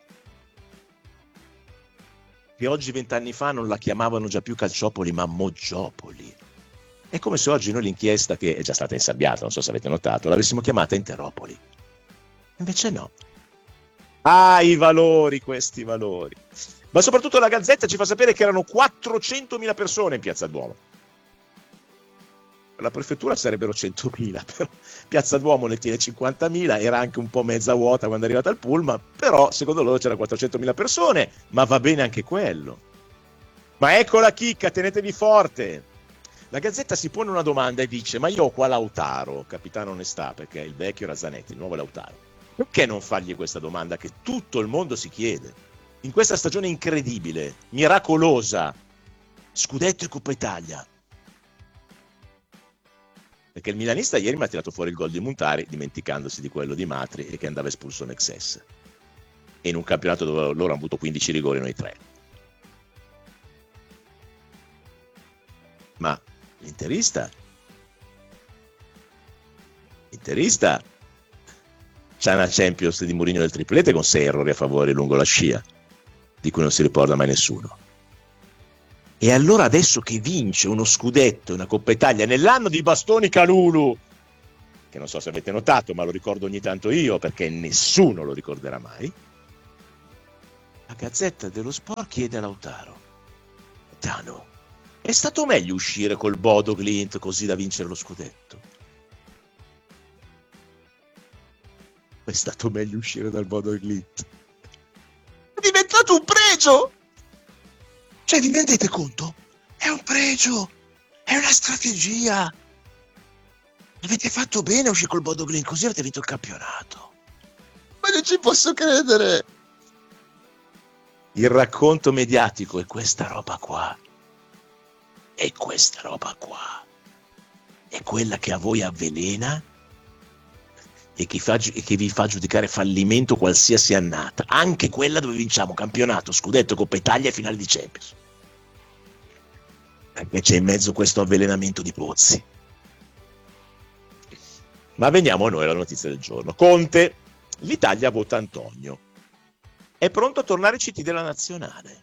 Che oggi vent'anni fa non la chiamavano già più Calciopoli, ma Moggiopoli. È come se oggi noi l'inchiesta, che è già stata insabbiata, non so se avete notato, l'avessimo chiamata Interopoli. Invece no. Ah, i valori, questi valori. Ma soprattutto la Gazzetta ci fa sapere che erano quattrocentomila persone in Piazza Duomo. Per la prefettura sarebbero centomila, però Piazza Duomo ne tiene cinquantamila, era anche un po' mezza vuota quando è arrivata il pullman, però secondo loro c'erano quattrocentomila persone, ma va bene anche quello. Ma ecco la chicca, tenetevi forte. La Gazzetta si pone una domanda e dice: ma io ho qua Lautaro, capitano onestà, perché il vecchio era Zanetti, il nuovo Lautaro. Perché non fargli questa domanda che tutto il mondo si chiede? In questa stagione incredibile, miracolosa, scudetto e Coppa Italia. Perché il milanista ieri mi ha tirato fuori il gol di Montari, dimenticandosi di quello di Matri e che andava espulso Nexes. E in un campionato dove loro hanno avuto quindici rigori, noi tre. Ma l'interista l'interista c'ha una Champions di Mourinho del triplete con sei errori a favore lungo la scia, di cui non si ricorda mai nessuno. E allora adesso che vince uno scudetto e una Coppa Italia nell'anno di Bastoni Calulu, che non so se avete notato, ma lo ricordo ogni tanto io perché nessuno lo ricorderà mai, la Gazzetta dello Sport chiede a Lautaro: Tano, è stato meglio uscire col Bodo Glimt così da vincere lo scudetto? È stato meglio uscire dal Bodo Glimt. È diventato un pregio! Cioè, vi rendete conto? È un pregio! È una strategia! Avete fatto bene a uscire col Bodo Glimt, così avete vinto il campionato. Ma non ci posso credere! Il racconto mediatico è questa roba qua. E questa roba qua è quella che a voi avvelena e che, fa, e che vi fa giudicare fallimento qualsiasi annata, anche quella dove vinciamo campionato, scudetto, Coppa Italia e finale di Champions. Perché c'è in mezzo questo avvelenamento di Pozzi. Ma veniamo a noi alla notizia del giorno. Conte, l'Italia vota Antonio. È pronto a tornare C T della nazionale.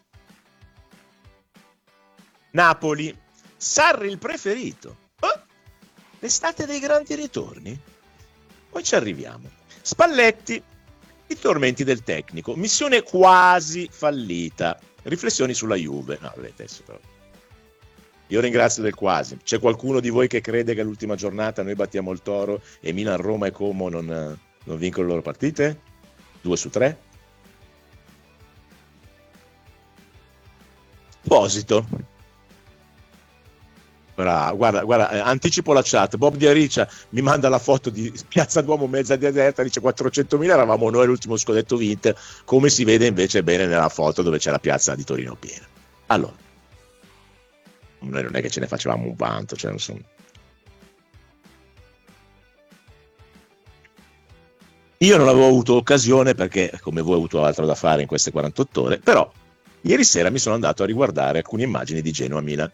Napoli, Sarri il preferito. Oh, l'estate dei grandi ritorni? Poi ci arriviamo. Spalletti, i tormenti del tecnico, missione quasi fallita. Riflessioni sulla Juve. No, vedete adesso però. Io ringrazio del quasi. C'è qualcuno di voi che crede che all'ultima giornata noi battiamo il Toro e Milan, Roma e Como non, non vincono le loro partite? Due su tre? Posito. Bravo, guarda, guarda, eh, anticipo la chat. Bob Di Aricia mi manda la foto di Piazza Duomo mezza deserta, dice quattrocentomila, eravamo noi l'ultimo scudetto vinto, come si vede invece bene nella foto dove c'è la piazza di Torino piena. Allora, noi non è che ce ne facevamo un vanto, cioè non so. Io non avevo avuto occasione perché, come voi, ho avuto altro da fare in queste quarantotto ore, però ieri sera mi sono andato a riguardare alcune immagini di Genoa-Milan.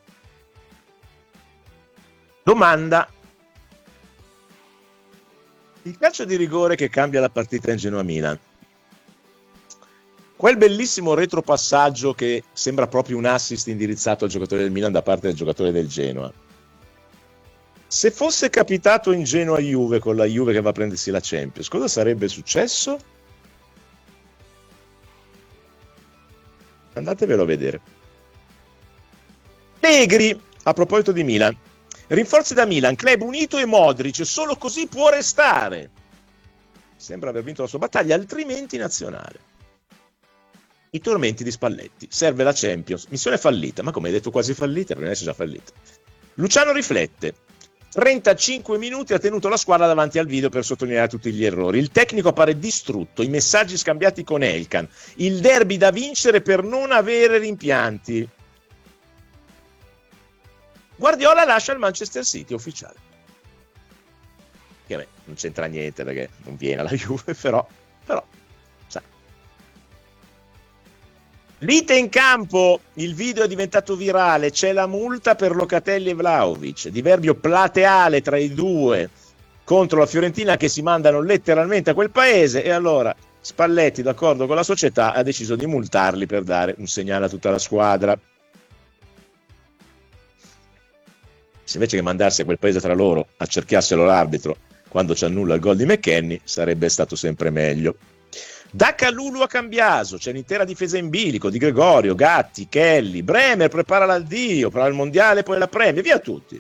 Domanda: il calcio di rigore che cambia la partita in Genoa-Milan, quel bellissimo retropassaggio che sembra proprio un assist indirizzato al giocatore del Milan da parte del giocatore del Genoa, se fosse capitato in Genoa-Juve con la Juve che va a prendersi la Champions, cosa sarebbe successo? Andatevelo a vedere. Negri, a proposito di Milan, rinforzi da Milan, club unito e Modric, solo così può restare. Sembra aver vinto la sua battaglia, altrimenti nazionale. I tormenti di Spalletti, serve la Champions, missione fallita, ma come hai detto quasi fallita, per essere già fallita. Luciano riflette, trentacinque minuti ha tenuto la squadra davanti al video per sottolineare tutti gli errori, il tecnico appare distrutto, i messaggi scambiati con Elkan, il derby da vincere per non avere rimpianti. Guardiola lascia il Manchester City ufficiale. Che a me non c'entra niente perché non viene alla Juve, però, però sai. Lite in campo, il video è diventato virale, c'è la multa per Locatelli e Vlahovic, diverbio plateale tra i due contro la Fiorentina che si mandano letteralmente a quel paese, e allora Spalletti, d'accordo con la società, ha deciso di multarli per dare un segnale a tutta la squadra. Se invece che mandarsi a quel paese tra loro accerchiassero l'arbitro quando ci annulla il gol di McKennie, sarebbe stato sempre meglio. Da Calulu a Cambiaso c'è un'intera difesa in bilico di Gregorio, Gatti, Kelly, Bremer prepara l'addio, prova il mondiale, poi la Premier, via tutti.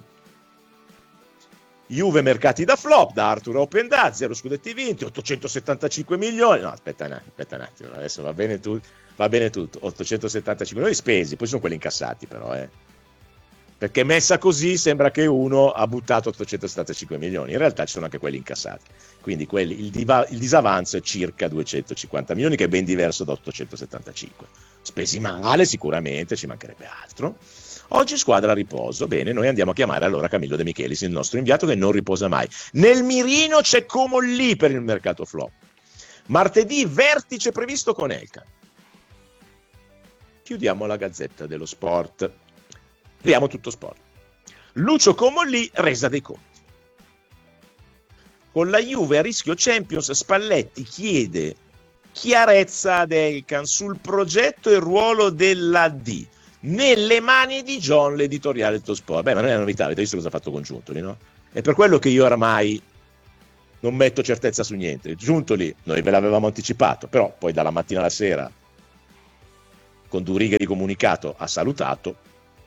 Juve mercati da flop, da Arthur Open da zero scudetti vinti, ottocentosettantacinque milioni. No, aspetta un attimo, aspetta un attimo, adesso va bene, tu, va bene tutto, ottocentosettantacinque milioni spesi, poi sono quelli incassati però, eh. perché messa così sembra che uno ha buttato ottocentosettantacinque milioni, in realtà ci sono anche quelli incassati, quindi quelli, il, diva, il disavanzo è circa duecentocinquanta milioni, che è ben diverso da ottocentosettantacinque. Spesi male sicuramente, ci mancherebbe altro. Oggi squadra a riposo, bene, noi andiamo a chiamare allora Camillo De Michelis, il nostro inviato che non riposa mai. Nel mirino c'è Comolli per il mercato flop. Martedì vertice previsto con Elkann. Chiudiamo la Gazzetta dello Sport. Apriamo Tutto Sport. Lucio Comolli, resa dei conti. Con la Juve a rischio Champions, Spalletti chiede chiarezza ad Elkann sul progetto e il ruolo della D nelle mani di John, l'editoriale del Tutto Sport. Beh, ma non è una novità, avete visto cosa ha fatto con Giuntoli, no? È per quello che io oramai non metto certezza su niente. Giuntoli, noi ve l'avevamo anticipato, però poi dalla mattina alla sera, con due righe di comunicato, ha salutato.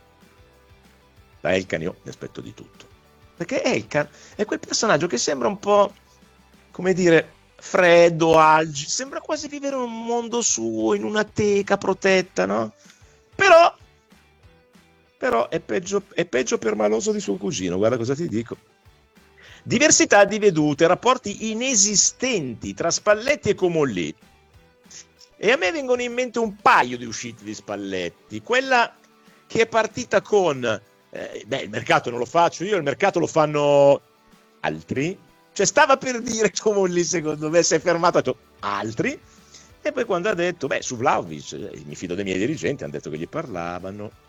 Da Elkann io mi aspetto di tutto, perché Elkann è quel personaggio che sembra un po', come dire, freddo, algi, sembra quasi vivere in un mondo suo, in una teca protetta, no? Però però è peggio, è peggio per maloso di suo cugino, guarda cosa ti dico. Diversità di vedute, rapporti inesistenti tra Spalletti e Comolli. E a me vengono in mente un paio di uscite di Spalletti. Quella che è partita con eh, beh, il mercato non lo faccio io, il mercato lo fanno altri. Cioè stava per dire Comolli, secondo me si è fermato, ha detto altri. E poi quando ha detto, beh, su Vlahovic, eh, mi fido dei miei dirigenti, hanno detto che gli parlavano.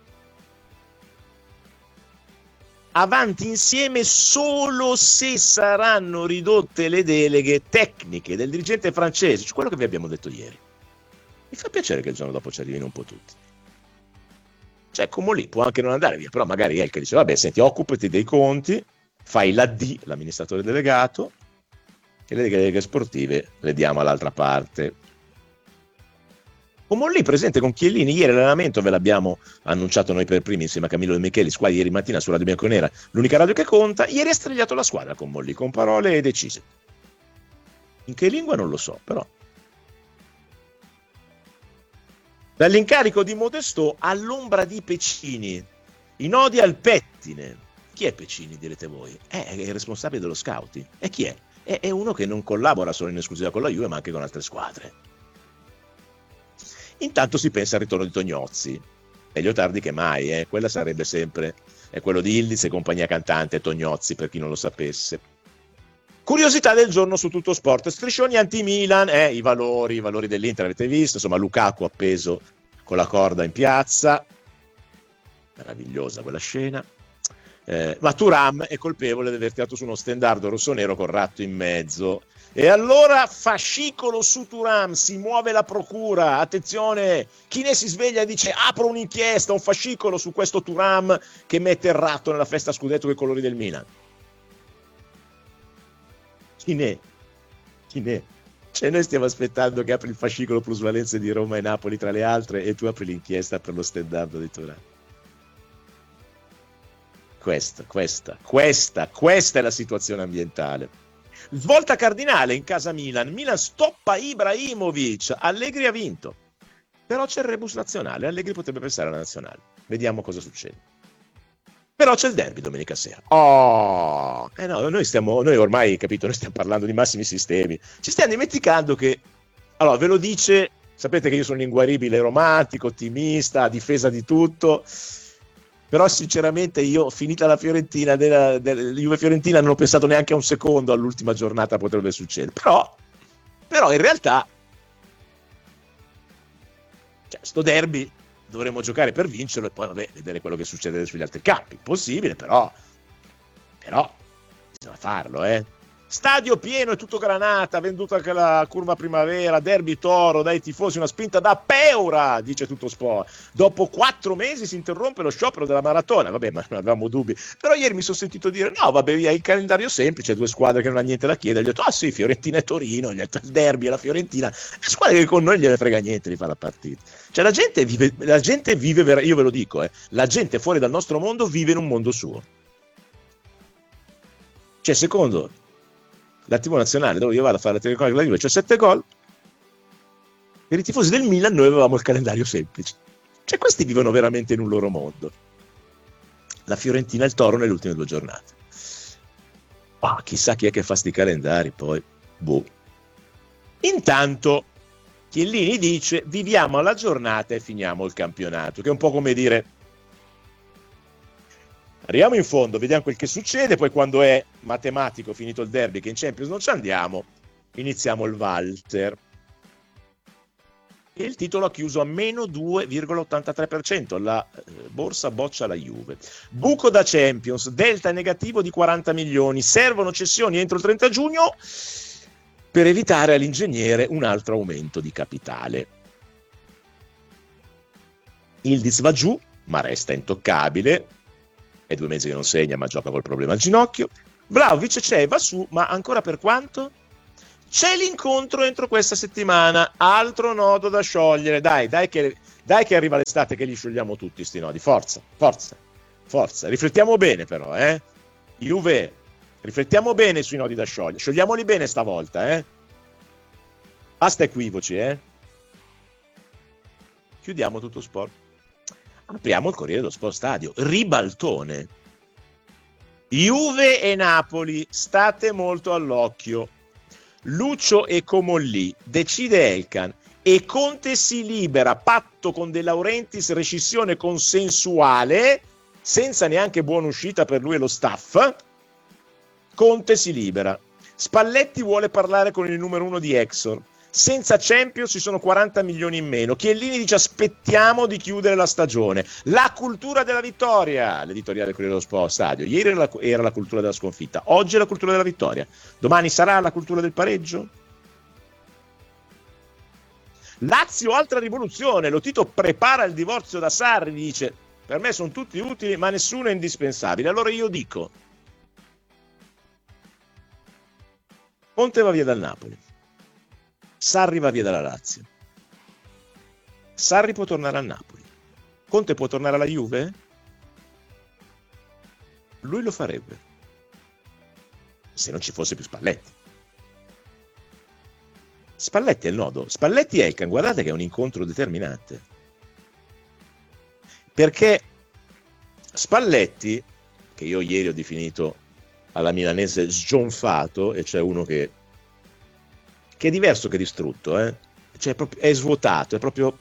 Avanti insieme solo se saranno ridotte le deleghe tecniche del dirigente francese, cioè quello che vi abbiamo detto ieri. Mi fa piacere che il giorno dopo ci arrivino un po' tutti. Cioè, Comolli può anche non andare via, però magari Elkann dice, vabbè, senti, occupati dei conti, fai la D, l'amministratore delegato, e le deleghe sportive le diamo all'altra parte. Comolli presente con Chiellini, ieri l'allenamento ve l'abbiamo annunciato noi per primi insieme a Camillo De Michelis, qua ieri mattina su Radio Bianconera, l'unica radio che conta. Ieri ha strigliato la squadra Comolli con parole decise. In che lingua non lo so, però. Dall'incarico di Modesto all'ombra di Pecini, in odia al pettine. Chi è Pecini, direte voi? Eh, è il responsabile dello scouting. E chi è? È, è uno che non collabora solo in esclusiva con la Juve, ma anche con altre squadre. Intanto si pensa al ritorno di Tognozzi, meglio tardi che mai, eh? Quella sarebbe sempre, è quello di Ildiz e compagnia cantante, Tognozzi, per chi non lo sapesse. Curiosità del giorno su Tutto Sport, striscioni anti-Milan, eh, i valori, i valori dell'Inter avete visto, insomma Lukaku appeso con la corda in piazza, meravigliosa quella scena. Eh, ma Thuram è colpevole di aver tirato su uno stendardo rossonero con ratto in mezzo. E allora fascicolo su Thuram, si muove la procura, attenzione, chi ne si sveglia e dice apro un'inchiesta, un fascicolo su questo Thuram che mette il ratto nella festa scudetto con i colori del Milan. Chi ne? Chi ne? Cioè noi stiamo aspettando che apri il fascicolo plusvalenze di Roma e Napoli tra le altre e tu apri l'inchiesta per lo stendardo di Thuram. Questa, questa, questa, questa è la situazione ambientale. Svolta cardinale in casa Milan. Milan stoppa Ibrahimovic. Allegri ha vinto. Però c'è il rebus nazionale. Allegri potrebbe pensare alla nazionale. Vediamo cosa succede. Però c'è il derby domenica sera. Oh! Eh no, noi stiamo, noi ormai, capito, noi stiamo parlando di massimi sistemi. Ci stiamo dimenticando che, allora, ve lo dice, sapete che io sono inguaribile, romantico, ottimista, a difesa di tutto. Però sinceramente io, finita la Fiorentina, della, della Juve Fiorentina, non ho pensato neanche a un secondo all'ultima giornata potrebbe succedere. Però, però in realtà, cioè, sto derby dovremmo giocare per vincerlo e poi vabbè, vedere quello che succede sugli altri campi. Possibile, però, però bisogna farlo, eh. Stadio pieno e tutto granata, venduta anche la curva primavera, derby toro, dai tifosi, una spinta da Peura, dice Tutto Sport. Dopo quattro mesi si interrompe lo sciopero della maratona, vabbè, ma non avevamo dubbi. Però ieri mi sono sentito dire, no, vabbè, via, il calendario semplice, due squadre che non hanno niente da chiedere. Gli ho detto, ah sì, Fiorentina e Torino, gli ho detto, il derby e la Fiorentina, le squadre che con noi gliene frega niente di fare la partita. Cioè la gente vive, la gente vive, io ve lo dico, eh, la gente fuori dal nostro mondo vive in un mondo suo. Cioè, secondo la tivù nazionale, dove io vado a fare la telecronaca della Juve, c'è sette gol. Per i tifosi del Milan noi avevamo il calendario semplice. Cioè questi vivono veramente in un loro mondo. la Fiorentina e il Toro nelle ultime due giornate. Ah, chissà chi è che fa sti calendari poi. Boh. Intanto Chiellini dice viviamo alla giornata e finiamo il campionato, che è un po' come dire arriviamo in fondo, vediamo quel che succede, poi quando è matematico finito il derby che in Champions non ci andiamo, iniziamo il Walter. E il titolo ha chiuso a meno due virgola ottantatré per cento, la eh, borsa boccia la Juve. Buco da Champions, delta negativo di quaranta milioni, servono cessioni entro il trenta giugno per evitare all'ingegnere un altro aumento di capitale. Ildiz va giù, ma resta intoccabile, è due mesi che non segna ma gioca col problema al ginocchio. Vlahovic c'è, va su, ma ancora per quanto? C'è l'incontro entro questa settimana, altro nodo da sciogliere. Dai, dai che, dai che arriva l'estate che li sciogliamo tutti sti nodi. Forza, forza, forza. Riflettiamo bene però, eh. Juve, riflettiamo bene sui nodi da sciogliere. Sciogliamoli bene stavolta, eh. Basta equivoci, eh. Chiudiamo tutto sport. Apriamo il Corriere dello Sport Stadio. Ribaltone. Juve e Napoli, state molto all'occhio. Lucio e Comolli, decide Elkan e Conte si libera, patto con De Laurentiis, rescissione consensuale, senza neanche buona uscita per lui e lo staff. Conte si libera. Spalletti vuole parlare con il numero uno di Exor. Senza Champions ci sono quaranta milioni in meno. Chiellini dice aspettiamo di chiudere la stagione. La cultura della vittoria, l'editoriale del Corriere dello Sport Stadio. Ieri era la, era la cultura della sconfitta, oggi è la cultura della vittoria. Domani sarà la cultura del pareggio? Lazio, altra rivoluzione. Lo Tito prepara il divorzio da Sarri, dice per me sono tutti utili ma nessuno è indispensabile. Allora io dico Conte va via dal Napoli, Sarri va via dalla Lazio. Sarri può tornare al Napoli. Conte può tornare alla Juve? Lui lo farebbe. Se non ci fosse più Spalletti. Spalletti è il nodo. Spalletti e Elkan, guardate che è un incontro determinante. Perché Spalletti, che io ieri ho definito alla milanese sgionfato, e c'è uno che che è diverso che distrutto, eh? Cioè, è, proprio, è svuotato, è proprio...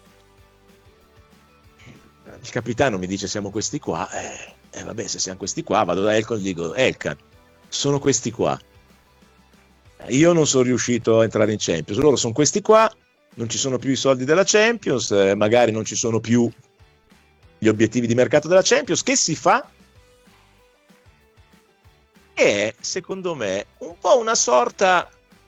Il capitano mi dice siamo questi qua, eh, eh vabbè se siamo questi qua, vado da Elkan e dico Elkan, sono questi qua, io non sono riuscito a entrare in Champions, loro sono questi qua, non ci sono più i soldi della Champions, eh, magari non ci sono più gli obiettivi di mercato della Champions, che si fa? È, secondo me, un po' una sorta...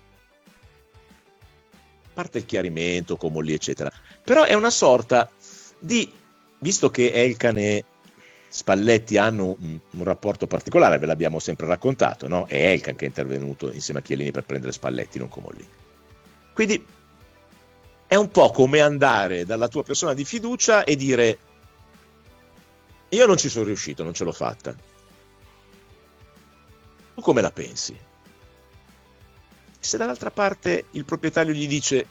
parte il chiarimento, Comolli eccetera, però è una sorta di, visto che Elkan e Spalletti hanno un, un rapporto particolare, ve l'abbiamo sempre raccontato, no? È Elkan che è intervenuto insieme a Chiellini per prendere Spalletti, non Comolli. Quindi è un po' come andare dalla tua persona di fiducia e dire io non ci sono riuscito, non ce l'ho fatta. Tu come la pensi? Se dall'altra parte il proprietario gli dice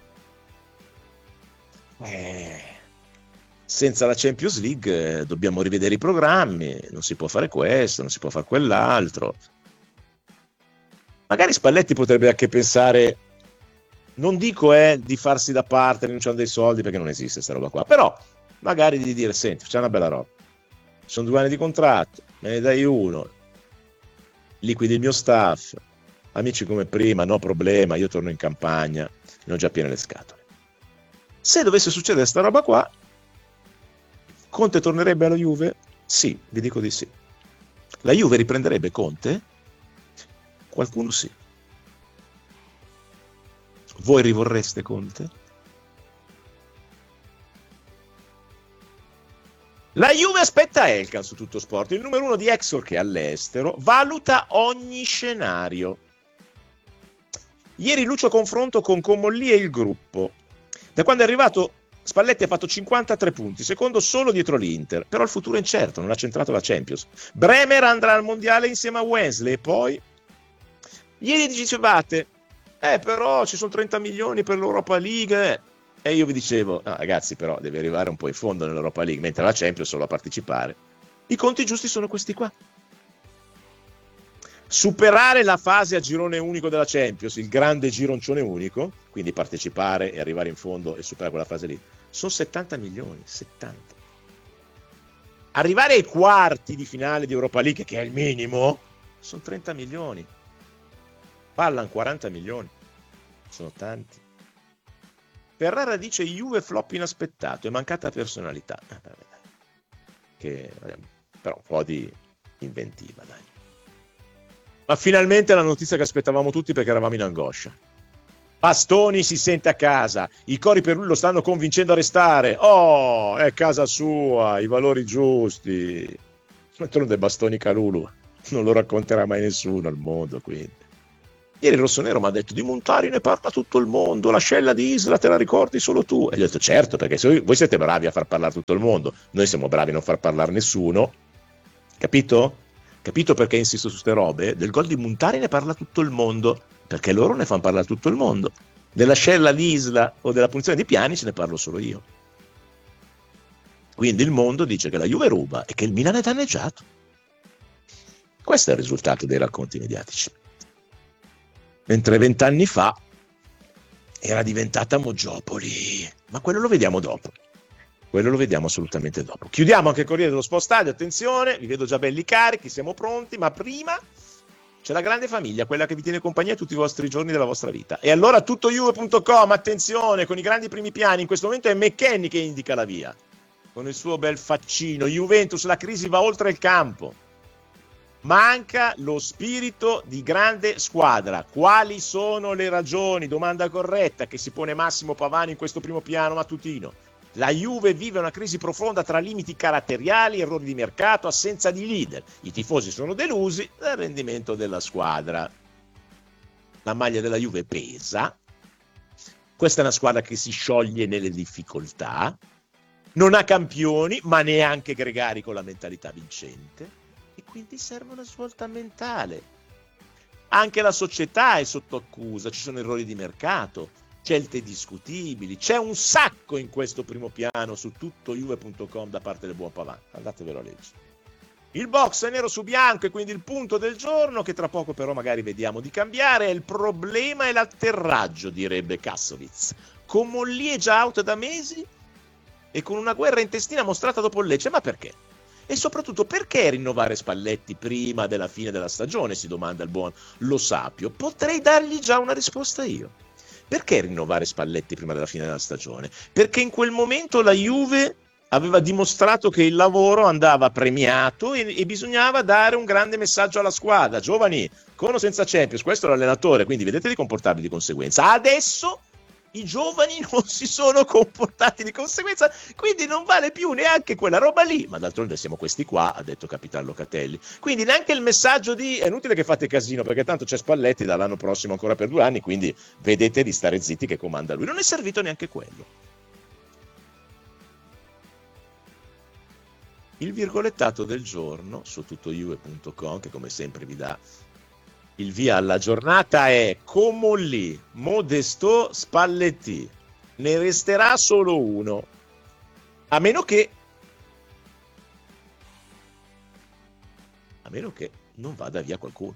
eh, senza la Champions League eh, dobbiamo rivedere i programmi, non si può fare questo, non si può fare quell'altro, magari Spalletti potrebbe anche pensare, non dico eh, di farsi da parte rinunciando dei soldi perché non esiste sta roba qua, però magari di dire senti facciamo una bella roba, sono due anni di contratto, me ne dai uno, liquidi il mio staff, amici come prima, no problema, io torno in campagna, ne ho già piene le scatole. Se dovesse succedere sta roba qua, Conte tornerebbe alla Juve? Sì, vi dico di sì. La Juve riprenderebbe Conte? Qualcuno sì. Voi rivorreste Conte? La Juve aspetta Elkan su Tutto Sport, il numero uno di Exor che è all'estero, valuta ogni scenario. Ieri Lucio confronto con Comolli e il gruppo. Da quando è arrivato Spalletti ha fatto cinquantatré punti, secondo solo dietro l'Inter, però il futuro è incerto, non ha centrato la Champions. Bremer andrà al mondiale insieme a Wesley e poi ieri dicevate eh però ci sono trenta milioni per l'Europa League eh. E io vi dicevo no, ragazzi però devi arrivare un po' in fondo nell'Europa League, mentre la Champions solo a partecipare. I conti giusti sono questi qua. Superare la fase a girone unico della Champions, il grande gironcione unico, quindi partecipare e arrivare in fondo e superare quella fase lì, sono settanta milioni, settanta. Arrivare ai quarti di finale di Europa League, che è il minimo, sono trenta milioni. Parlano quaranta milioni, sono tanti. Ferrara dice Juve flop inaspettato, è mancata personalità. Che, però un po' di inventiva, dai. Ma finalmente la notizia che aspettavamo tutti, perché eravamo in angoscia. Bastoni si sente a casa, i cori per lui lo stanno convincendo a restare. Oh, è casa sua, i valori giusti. D'altronde Bastoni Calulu non lo racconterà mai nessuno al mondo, quindi. Ieri il rossonero mi ha detto: di Montari ne parla tutto il mondo, la scella di Isla te la ricordi solo tu. E gli ho detto: certo, perché se voi siete bravi a far parlare tutto il mondo, noi siamo bravi a non far parlare nessuno. Capito? Capito perché insisto su ste robe? Del gol di Montari ne parla tutto il mondo, perché loro ne fanno parlare tutto il mondo. Della scella di Isla o della punizione di Piani ce ne parlo solo io. Quindi il mondo dice che la Juve ruba e che il Milan è danneggiato. Questo è il risultato dei racconti mediatici. Mentre vent'anni fa era diventata Moggiopoli, ma quello lo vediamo dopo. Quello lo vediamo assolutamente dopo. Chiudiamo anche il Corriere dello Sport Stadio, attenzione, vi vedo già belli carichi, siamo pronti, ma prima c'è la grande famiglia, quella che vi tiene compagnia tutti i vostri giorni della vostra vita. E allora tuttojuve punto com, attenzione, con i grandi primi piani, in questo momento è McKennie che indica la via, con il suo bel faccino. Juventus, la crisi va oltre il campo. Manca lo spirito di grande squadra. Quali sono le ragioni? Domanda corretta che si pone Massimo Pavani in questo primo piano mattutino. La Juve vive una crisi profonda tra limiti caratteriali, errori di mercato, assenza di leader. I tifosi sono delusi dal rendimento della squadra. La maglia della Juve pesa. Questa è una squadra che si scioglie nelle difficoltà. Non ha campioni, ma neanche gregari con la mentalità vincente. E quindi serve una svolta mentale. Anche la società è sotto accusa, ci sono errori di mercato, scelte discutibili, c'è un sacco in questo primo piano su tuttojuve punto com da parte del buon Pavani, andatevelo a leggere. Il box è nero su bianco e quindi il punto del giorno, che tra poco però magari vediamo di cambiare, è il problema e l'atterraggio, direbbe Kassovitz. Con Molli è già out da mesi e con una guerra intestina mostrata dopo il Lecce, ma perché? E soprattutto perché rinnovare Spalletti prima della fine della stagione, si domanda il buon Lo Sapio. Potrei dargli già una risposta io. Perché rinnovare Spalletti prima della fine della stagione? Perché in quel momento la Juve aveva dimostrato che il lavoro andava premiato e, e bisognava dare un grande messaggio alla squadra. Giovani, con o senza Champions, questo è l'allenatore, quindi vedete di comportarvi di conseguenza. Adesso i giovani non si sono comportati di conseguenza, quindi non vale più neanche quella roba lì. Ma d'altronde siamo questi qua, ha detto Capitan Locatelli. Quindi neanche il messaggio di è inutile che fate casino, perché tanto c'è Spalletti dall'anno prossimo ancora per due anni, quindi vedete di stare zitti che comanda lui. Non è servito neanche quello. Il virgolettato del giorno su tuttojuve punto com, che come sempre vi dà il via alla giornata, è Comolli, Modesto, Spalletti. Ne resterà solo uno, a meno che a meno che non vada via qualcuno.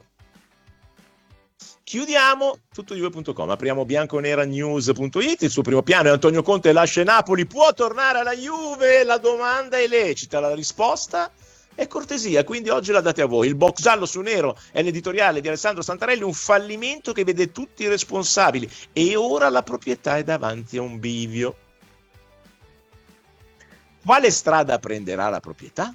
Chiudiamo tuttojuve punto com, apriamo bianconeranews punto it. Il suo primo piano è Antonio Conte lascia Napoli, può tornare alla Juve? La domanda è lecita, la risposta è cortesia, quindi oggi la date a voi. Il box giallo su nero è l'editoriale di Alessandro Santarelli, un fallimento che vede tutti i responsabili e ora la proprietà è davanti a un bivio. Quale strada prenderà la proprietà?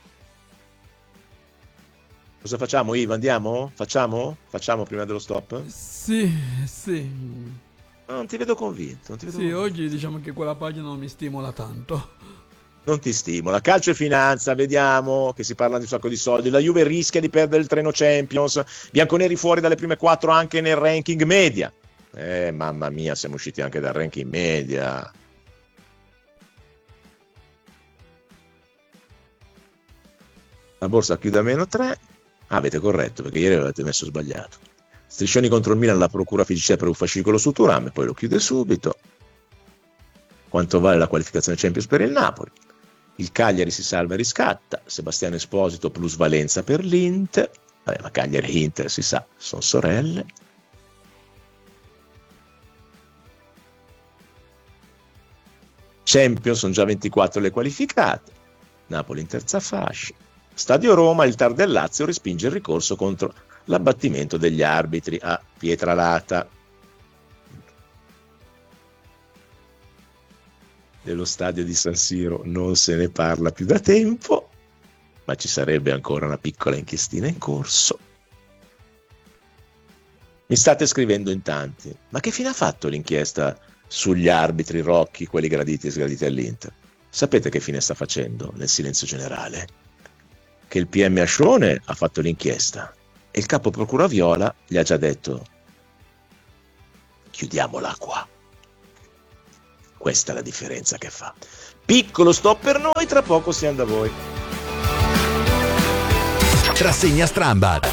Cosa facciamo, Ivo? Andiamo? Facciamo? Facciamo prima dello stop? Sì, sì. Non ti vedo convinto. Non ti vedo sì, convinto. Oggi diciamo che quella pagina non mi stimola tanto. Non ti stimola. Calcio e finanza, vediamo che si parla di un sacco di soldi. La Juve rischia di perdere il treno Champions. Bianconeri fuori dalle prime quattro anche nel ranking media. Eh, mamma mia, siamo usciti anche dal ranking media. La borsa chiude a meno tre. Ah, avete corretto, perché ieri avete messo sbagliato. Striscioni contro il Milan, la procura fiducia per un fascicolo su Thuram, e poi lo chiude subito. Quanto vale la qualificazione Champions per il Napoli? Il Cagliari si salva e riscatta, Sebastiano Esposito plusvalenza per l'Inter. Vabbè, ma Cagliari e Inter si sa, sono sorelle. Champions sono già ventiquattro le qualificate. Napoli in terza fascia. Stadio Roma, il Tar del Lazio respinge il ricorso contro l'abbattimento degli arbitri a Pietralata. Dello stadio di San Siro non se ne parla più da tempo, ma ci sarebbe ancora una piccola inchiestina in corso. Mi state scrivendo in tanti, ma che fine ha fatto l'inchiesta sugli arbitri Rocchi, quelli graditi e sgraditi all'Inter? Sapete che fine sta facendo nel silenzio generale? Che il P M Ascione ha fatto l'inchiesta e il capo procura Viola gli ha già detto: chiudiamola qua. Questa è la differenza che fa. Piccolo stop per noi, tra poco siamo da voi. Rassegna Strambad.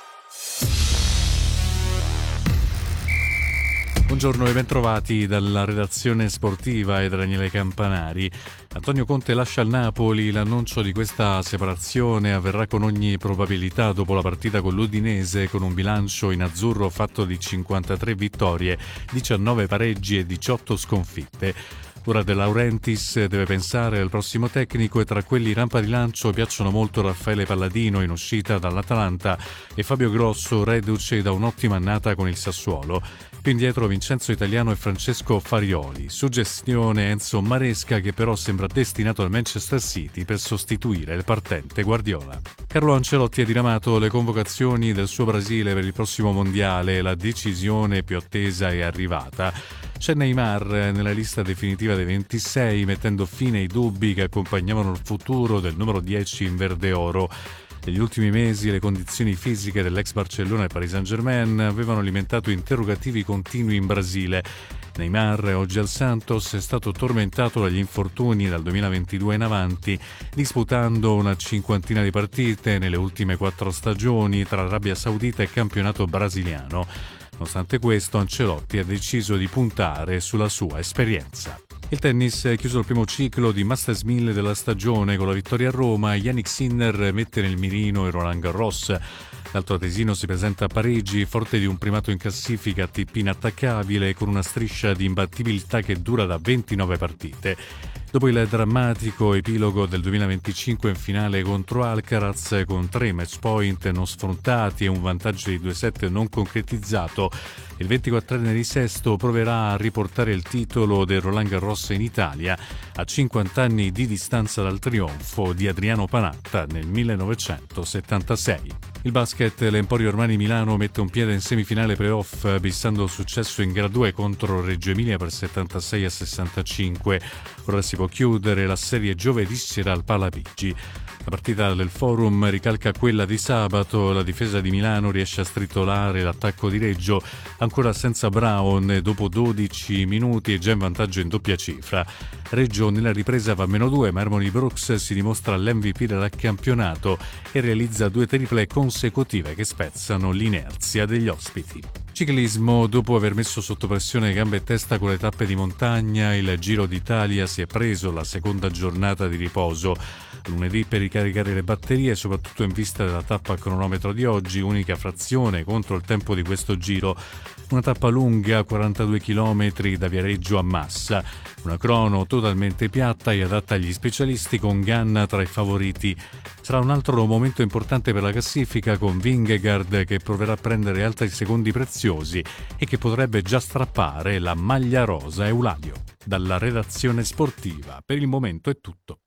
Buongiorno e bentrovati dalla redazione sportiva e da Daniele Campanari. Antonio Conte lascia il Napoli, l'annuncio di questa separazione avverrà con ogni probabilità dopo la partita con l'Udinese, con un bilancio in azzurro fatto di cinquantatré vittorie, diciannove pareggi e diciotto sconfitte. Ora De Laurentiis deve pensare al prossimo tecnico e tra quelli rampa di lancio piacciono molto Raffaele Palladino in uscita dall'Atalanta e Fabio Grosso reduce da un'ottima annata con il Sassuolo. Più indietro Vincenzo Italiano e Francesco Farioli. Suggestione Enzo Maresca che però sembra destinato al Manchester City per sostituire il partente Guardiola. Carlo Ancelotti ha diramato le convocazioni del suo Brasile per il prossimo mondiale, la decisione più attesa è arrivata. C'è Neymar nella lista definitiva dei ventisei, mettendo fine ai dubbi che accompagnavano il futuro del numero dieci in verde oro. Negli ultimi mesi le condizioni fisiche dell'ex Barcellona e Paris Saint-Germain avevano alimentato interrogativi continui in Brasile. Neymar, oggi al Santos, è stato tormentato dagli infortuni dal duemilaventidue in avanti, disputando una cinquantina di partite nelle ultime quattro stagioni tra Arabia Saudita e campionato brasiliano. Nonostante questo, Ancelotti ha deciso di puntare sulla sua esperienza. Il tennis è chiuso il primo ciclo di Masters mille della stagione con la vittoria a Roma. Jannik Sinner mette nel mirino il Roland Garros. L'altro tesino si presenta a Parigi, forte di un primato in classifica A T P inattaccabile con una striscia di imbattibilità che dura da ventinove partite. Dopo il drammatico epilogo del duemilaventicinque in finale contro Alcaraz con tre match point non sfrontati e un vantaggio di due sette non concretizzato, il ventiquattrenne di Sesto proverà a riportare il titolo del Roland Garros in Italia a cinquanta anni di distanza dal trionfo di Adriano Panatta nel millenovecentosettantasei. Il basket, l'Emporio Armani Milano mette un piede in semifinale playoff bissando il successo in gara due contro Reggio Emilia per settantasei a sessantacinque. Ora si può chiudere la serie giovedì sera al Palapigi. La partita del Forum ricalca quella di sabato, la difesa di Milano riesce a stritolare l'attacco di Reggio, ancora senza Brown, dopo dodici minuti e già in vantaggio in doppia cifra. Reggio nella ripresa va a meno due, ma Harmony Brooks si dimostra l'M V P del campionato e realizza due triple consecutive che spezzano l'inerzia degli ospiti. Ciclismo, dopo aver messo sotto pressione gambe e testa con le tappe di montagna, il Giro d'Italia si è preso la seconda giornata di riposo. Lunedì per ricaricare le batterie, soprattutto in vista della tappa a cronometro di oggi, unica frazione contro il tempo di questo giro. Una tappa lunga, quarantadue chilometri da Viareggio a Massa. Una crono totalmente piatta e adatta agli specialisti con Ganna tra i favoriti. Sarà un altro momento importante per la classifica con Vingegaard che proverà a prendere altri secondi preziosi e che potrebbe già strappare la maglia rosa a Euladio. Dalla redazione sportiva, per il momento è tutto.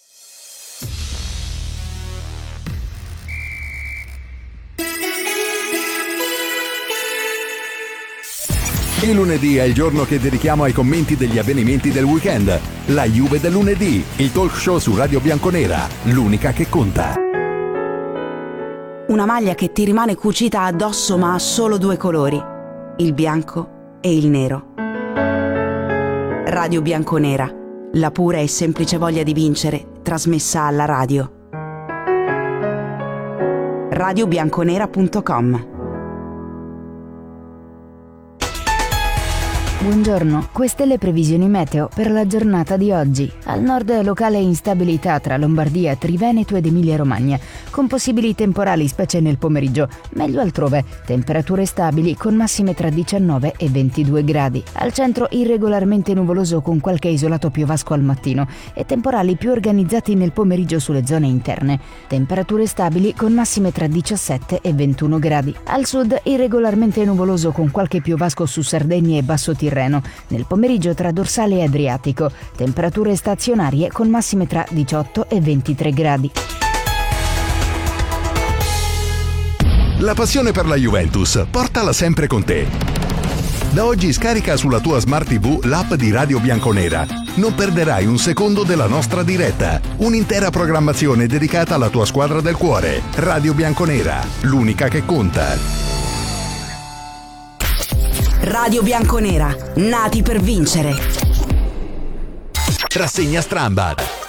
Il lunedì è il giorno che dedichiamo ai commenti degli avvenimenti del weekend. La Juve del lunedì, il talk show su Radio Bianconera, l'unica che conta. Una maglia che ti rimane cucita addosso ma ha solo due colori, il bianco e il nero. Radio Bianconera, la pura e semplice voglia di vincere, trasmessa alla radio. radio bianconera punto com. Buongiorno, queste le previsioni meteo per la giornata di oggi. Al nord locale instabilità tra Lombardia, Triveneto ed Emilia-Romagna, con possibili temporali specie nel pomeriggio, meglio altrove, temperature stabili con massime tra diciannove e ventidue gradi. Al centro irregolarmente nuvoloso con qualche isolato piovasco al mattino e temporali più organizzati nel pomeriggio sulle zone interne. Temperature stabili con massime tra diciassette e ventuno gradi. Al sud irregolarmente nuvoloso con qualche piovasco su Sardegna e Basso Tirreno. Nel pomeriggio tra dorsale e Adriatico, temperature stazionarie con massime tra diciotto e ventitré gradi. La passione per la Juventus, portala sempre con te. Da oggi scarica sulla tua Smart tivù l'app di Radio Bianconera. Non perderai un secondo della nostra diretta. Un'intera programmazione dedicata alla tua squadra del cuore. Radio Bianconera, l'unica che conta. Radio Bianconera, nati per vincere. Rassegna Strambad.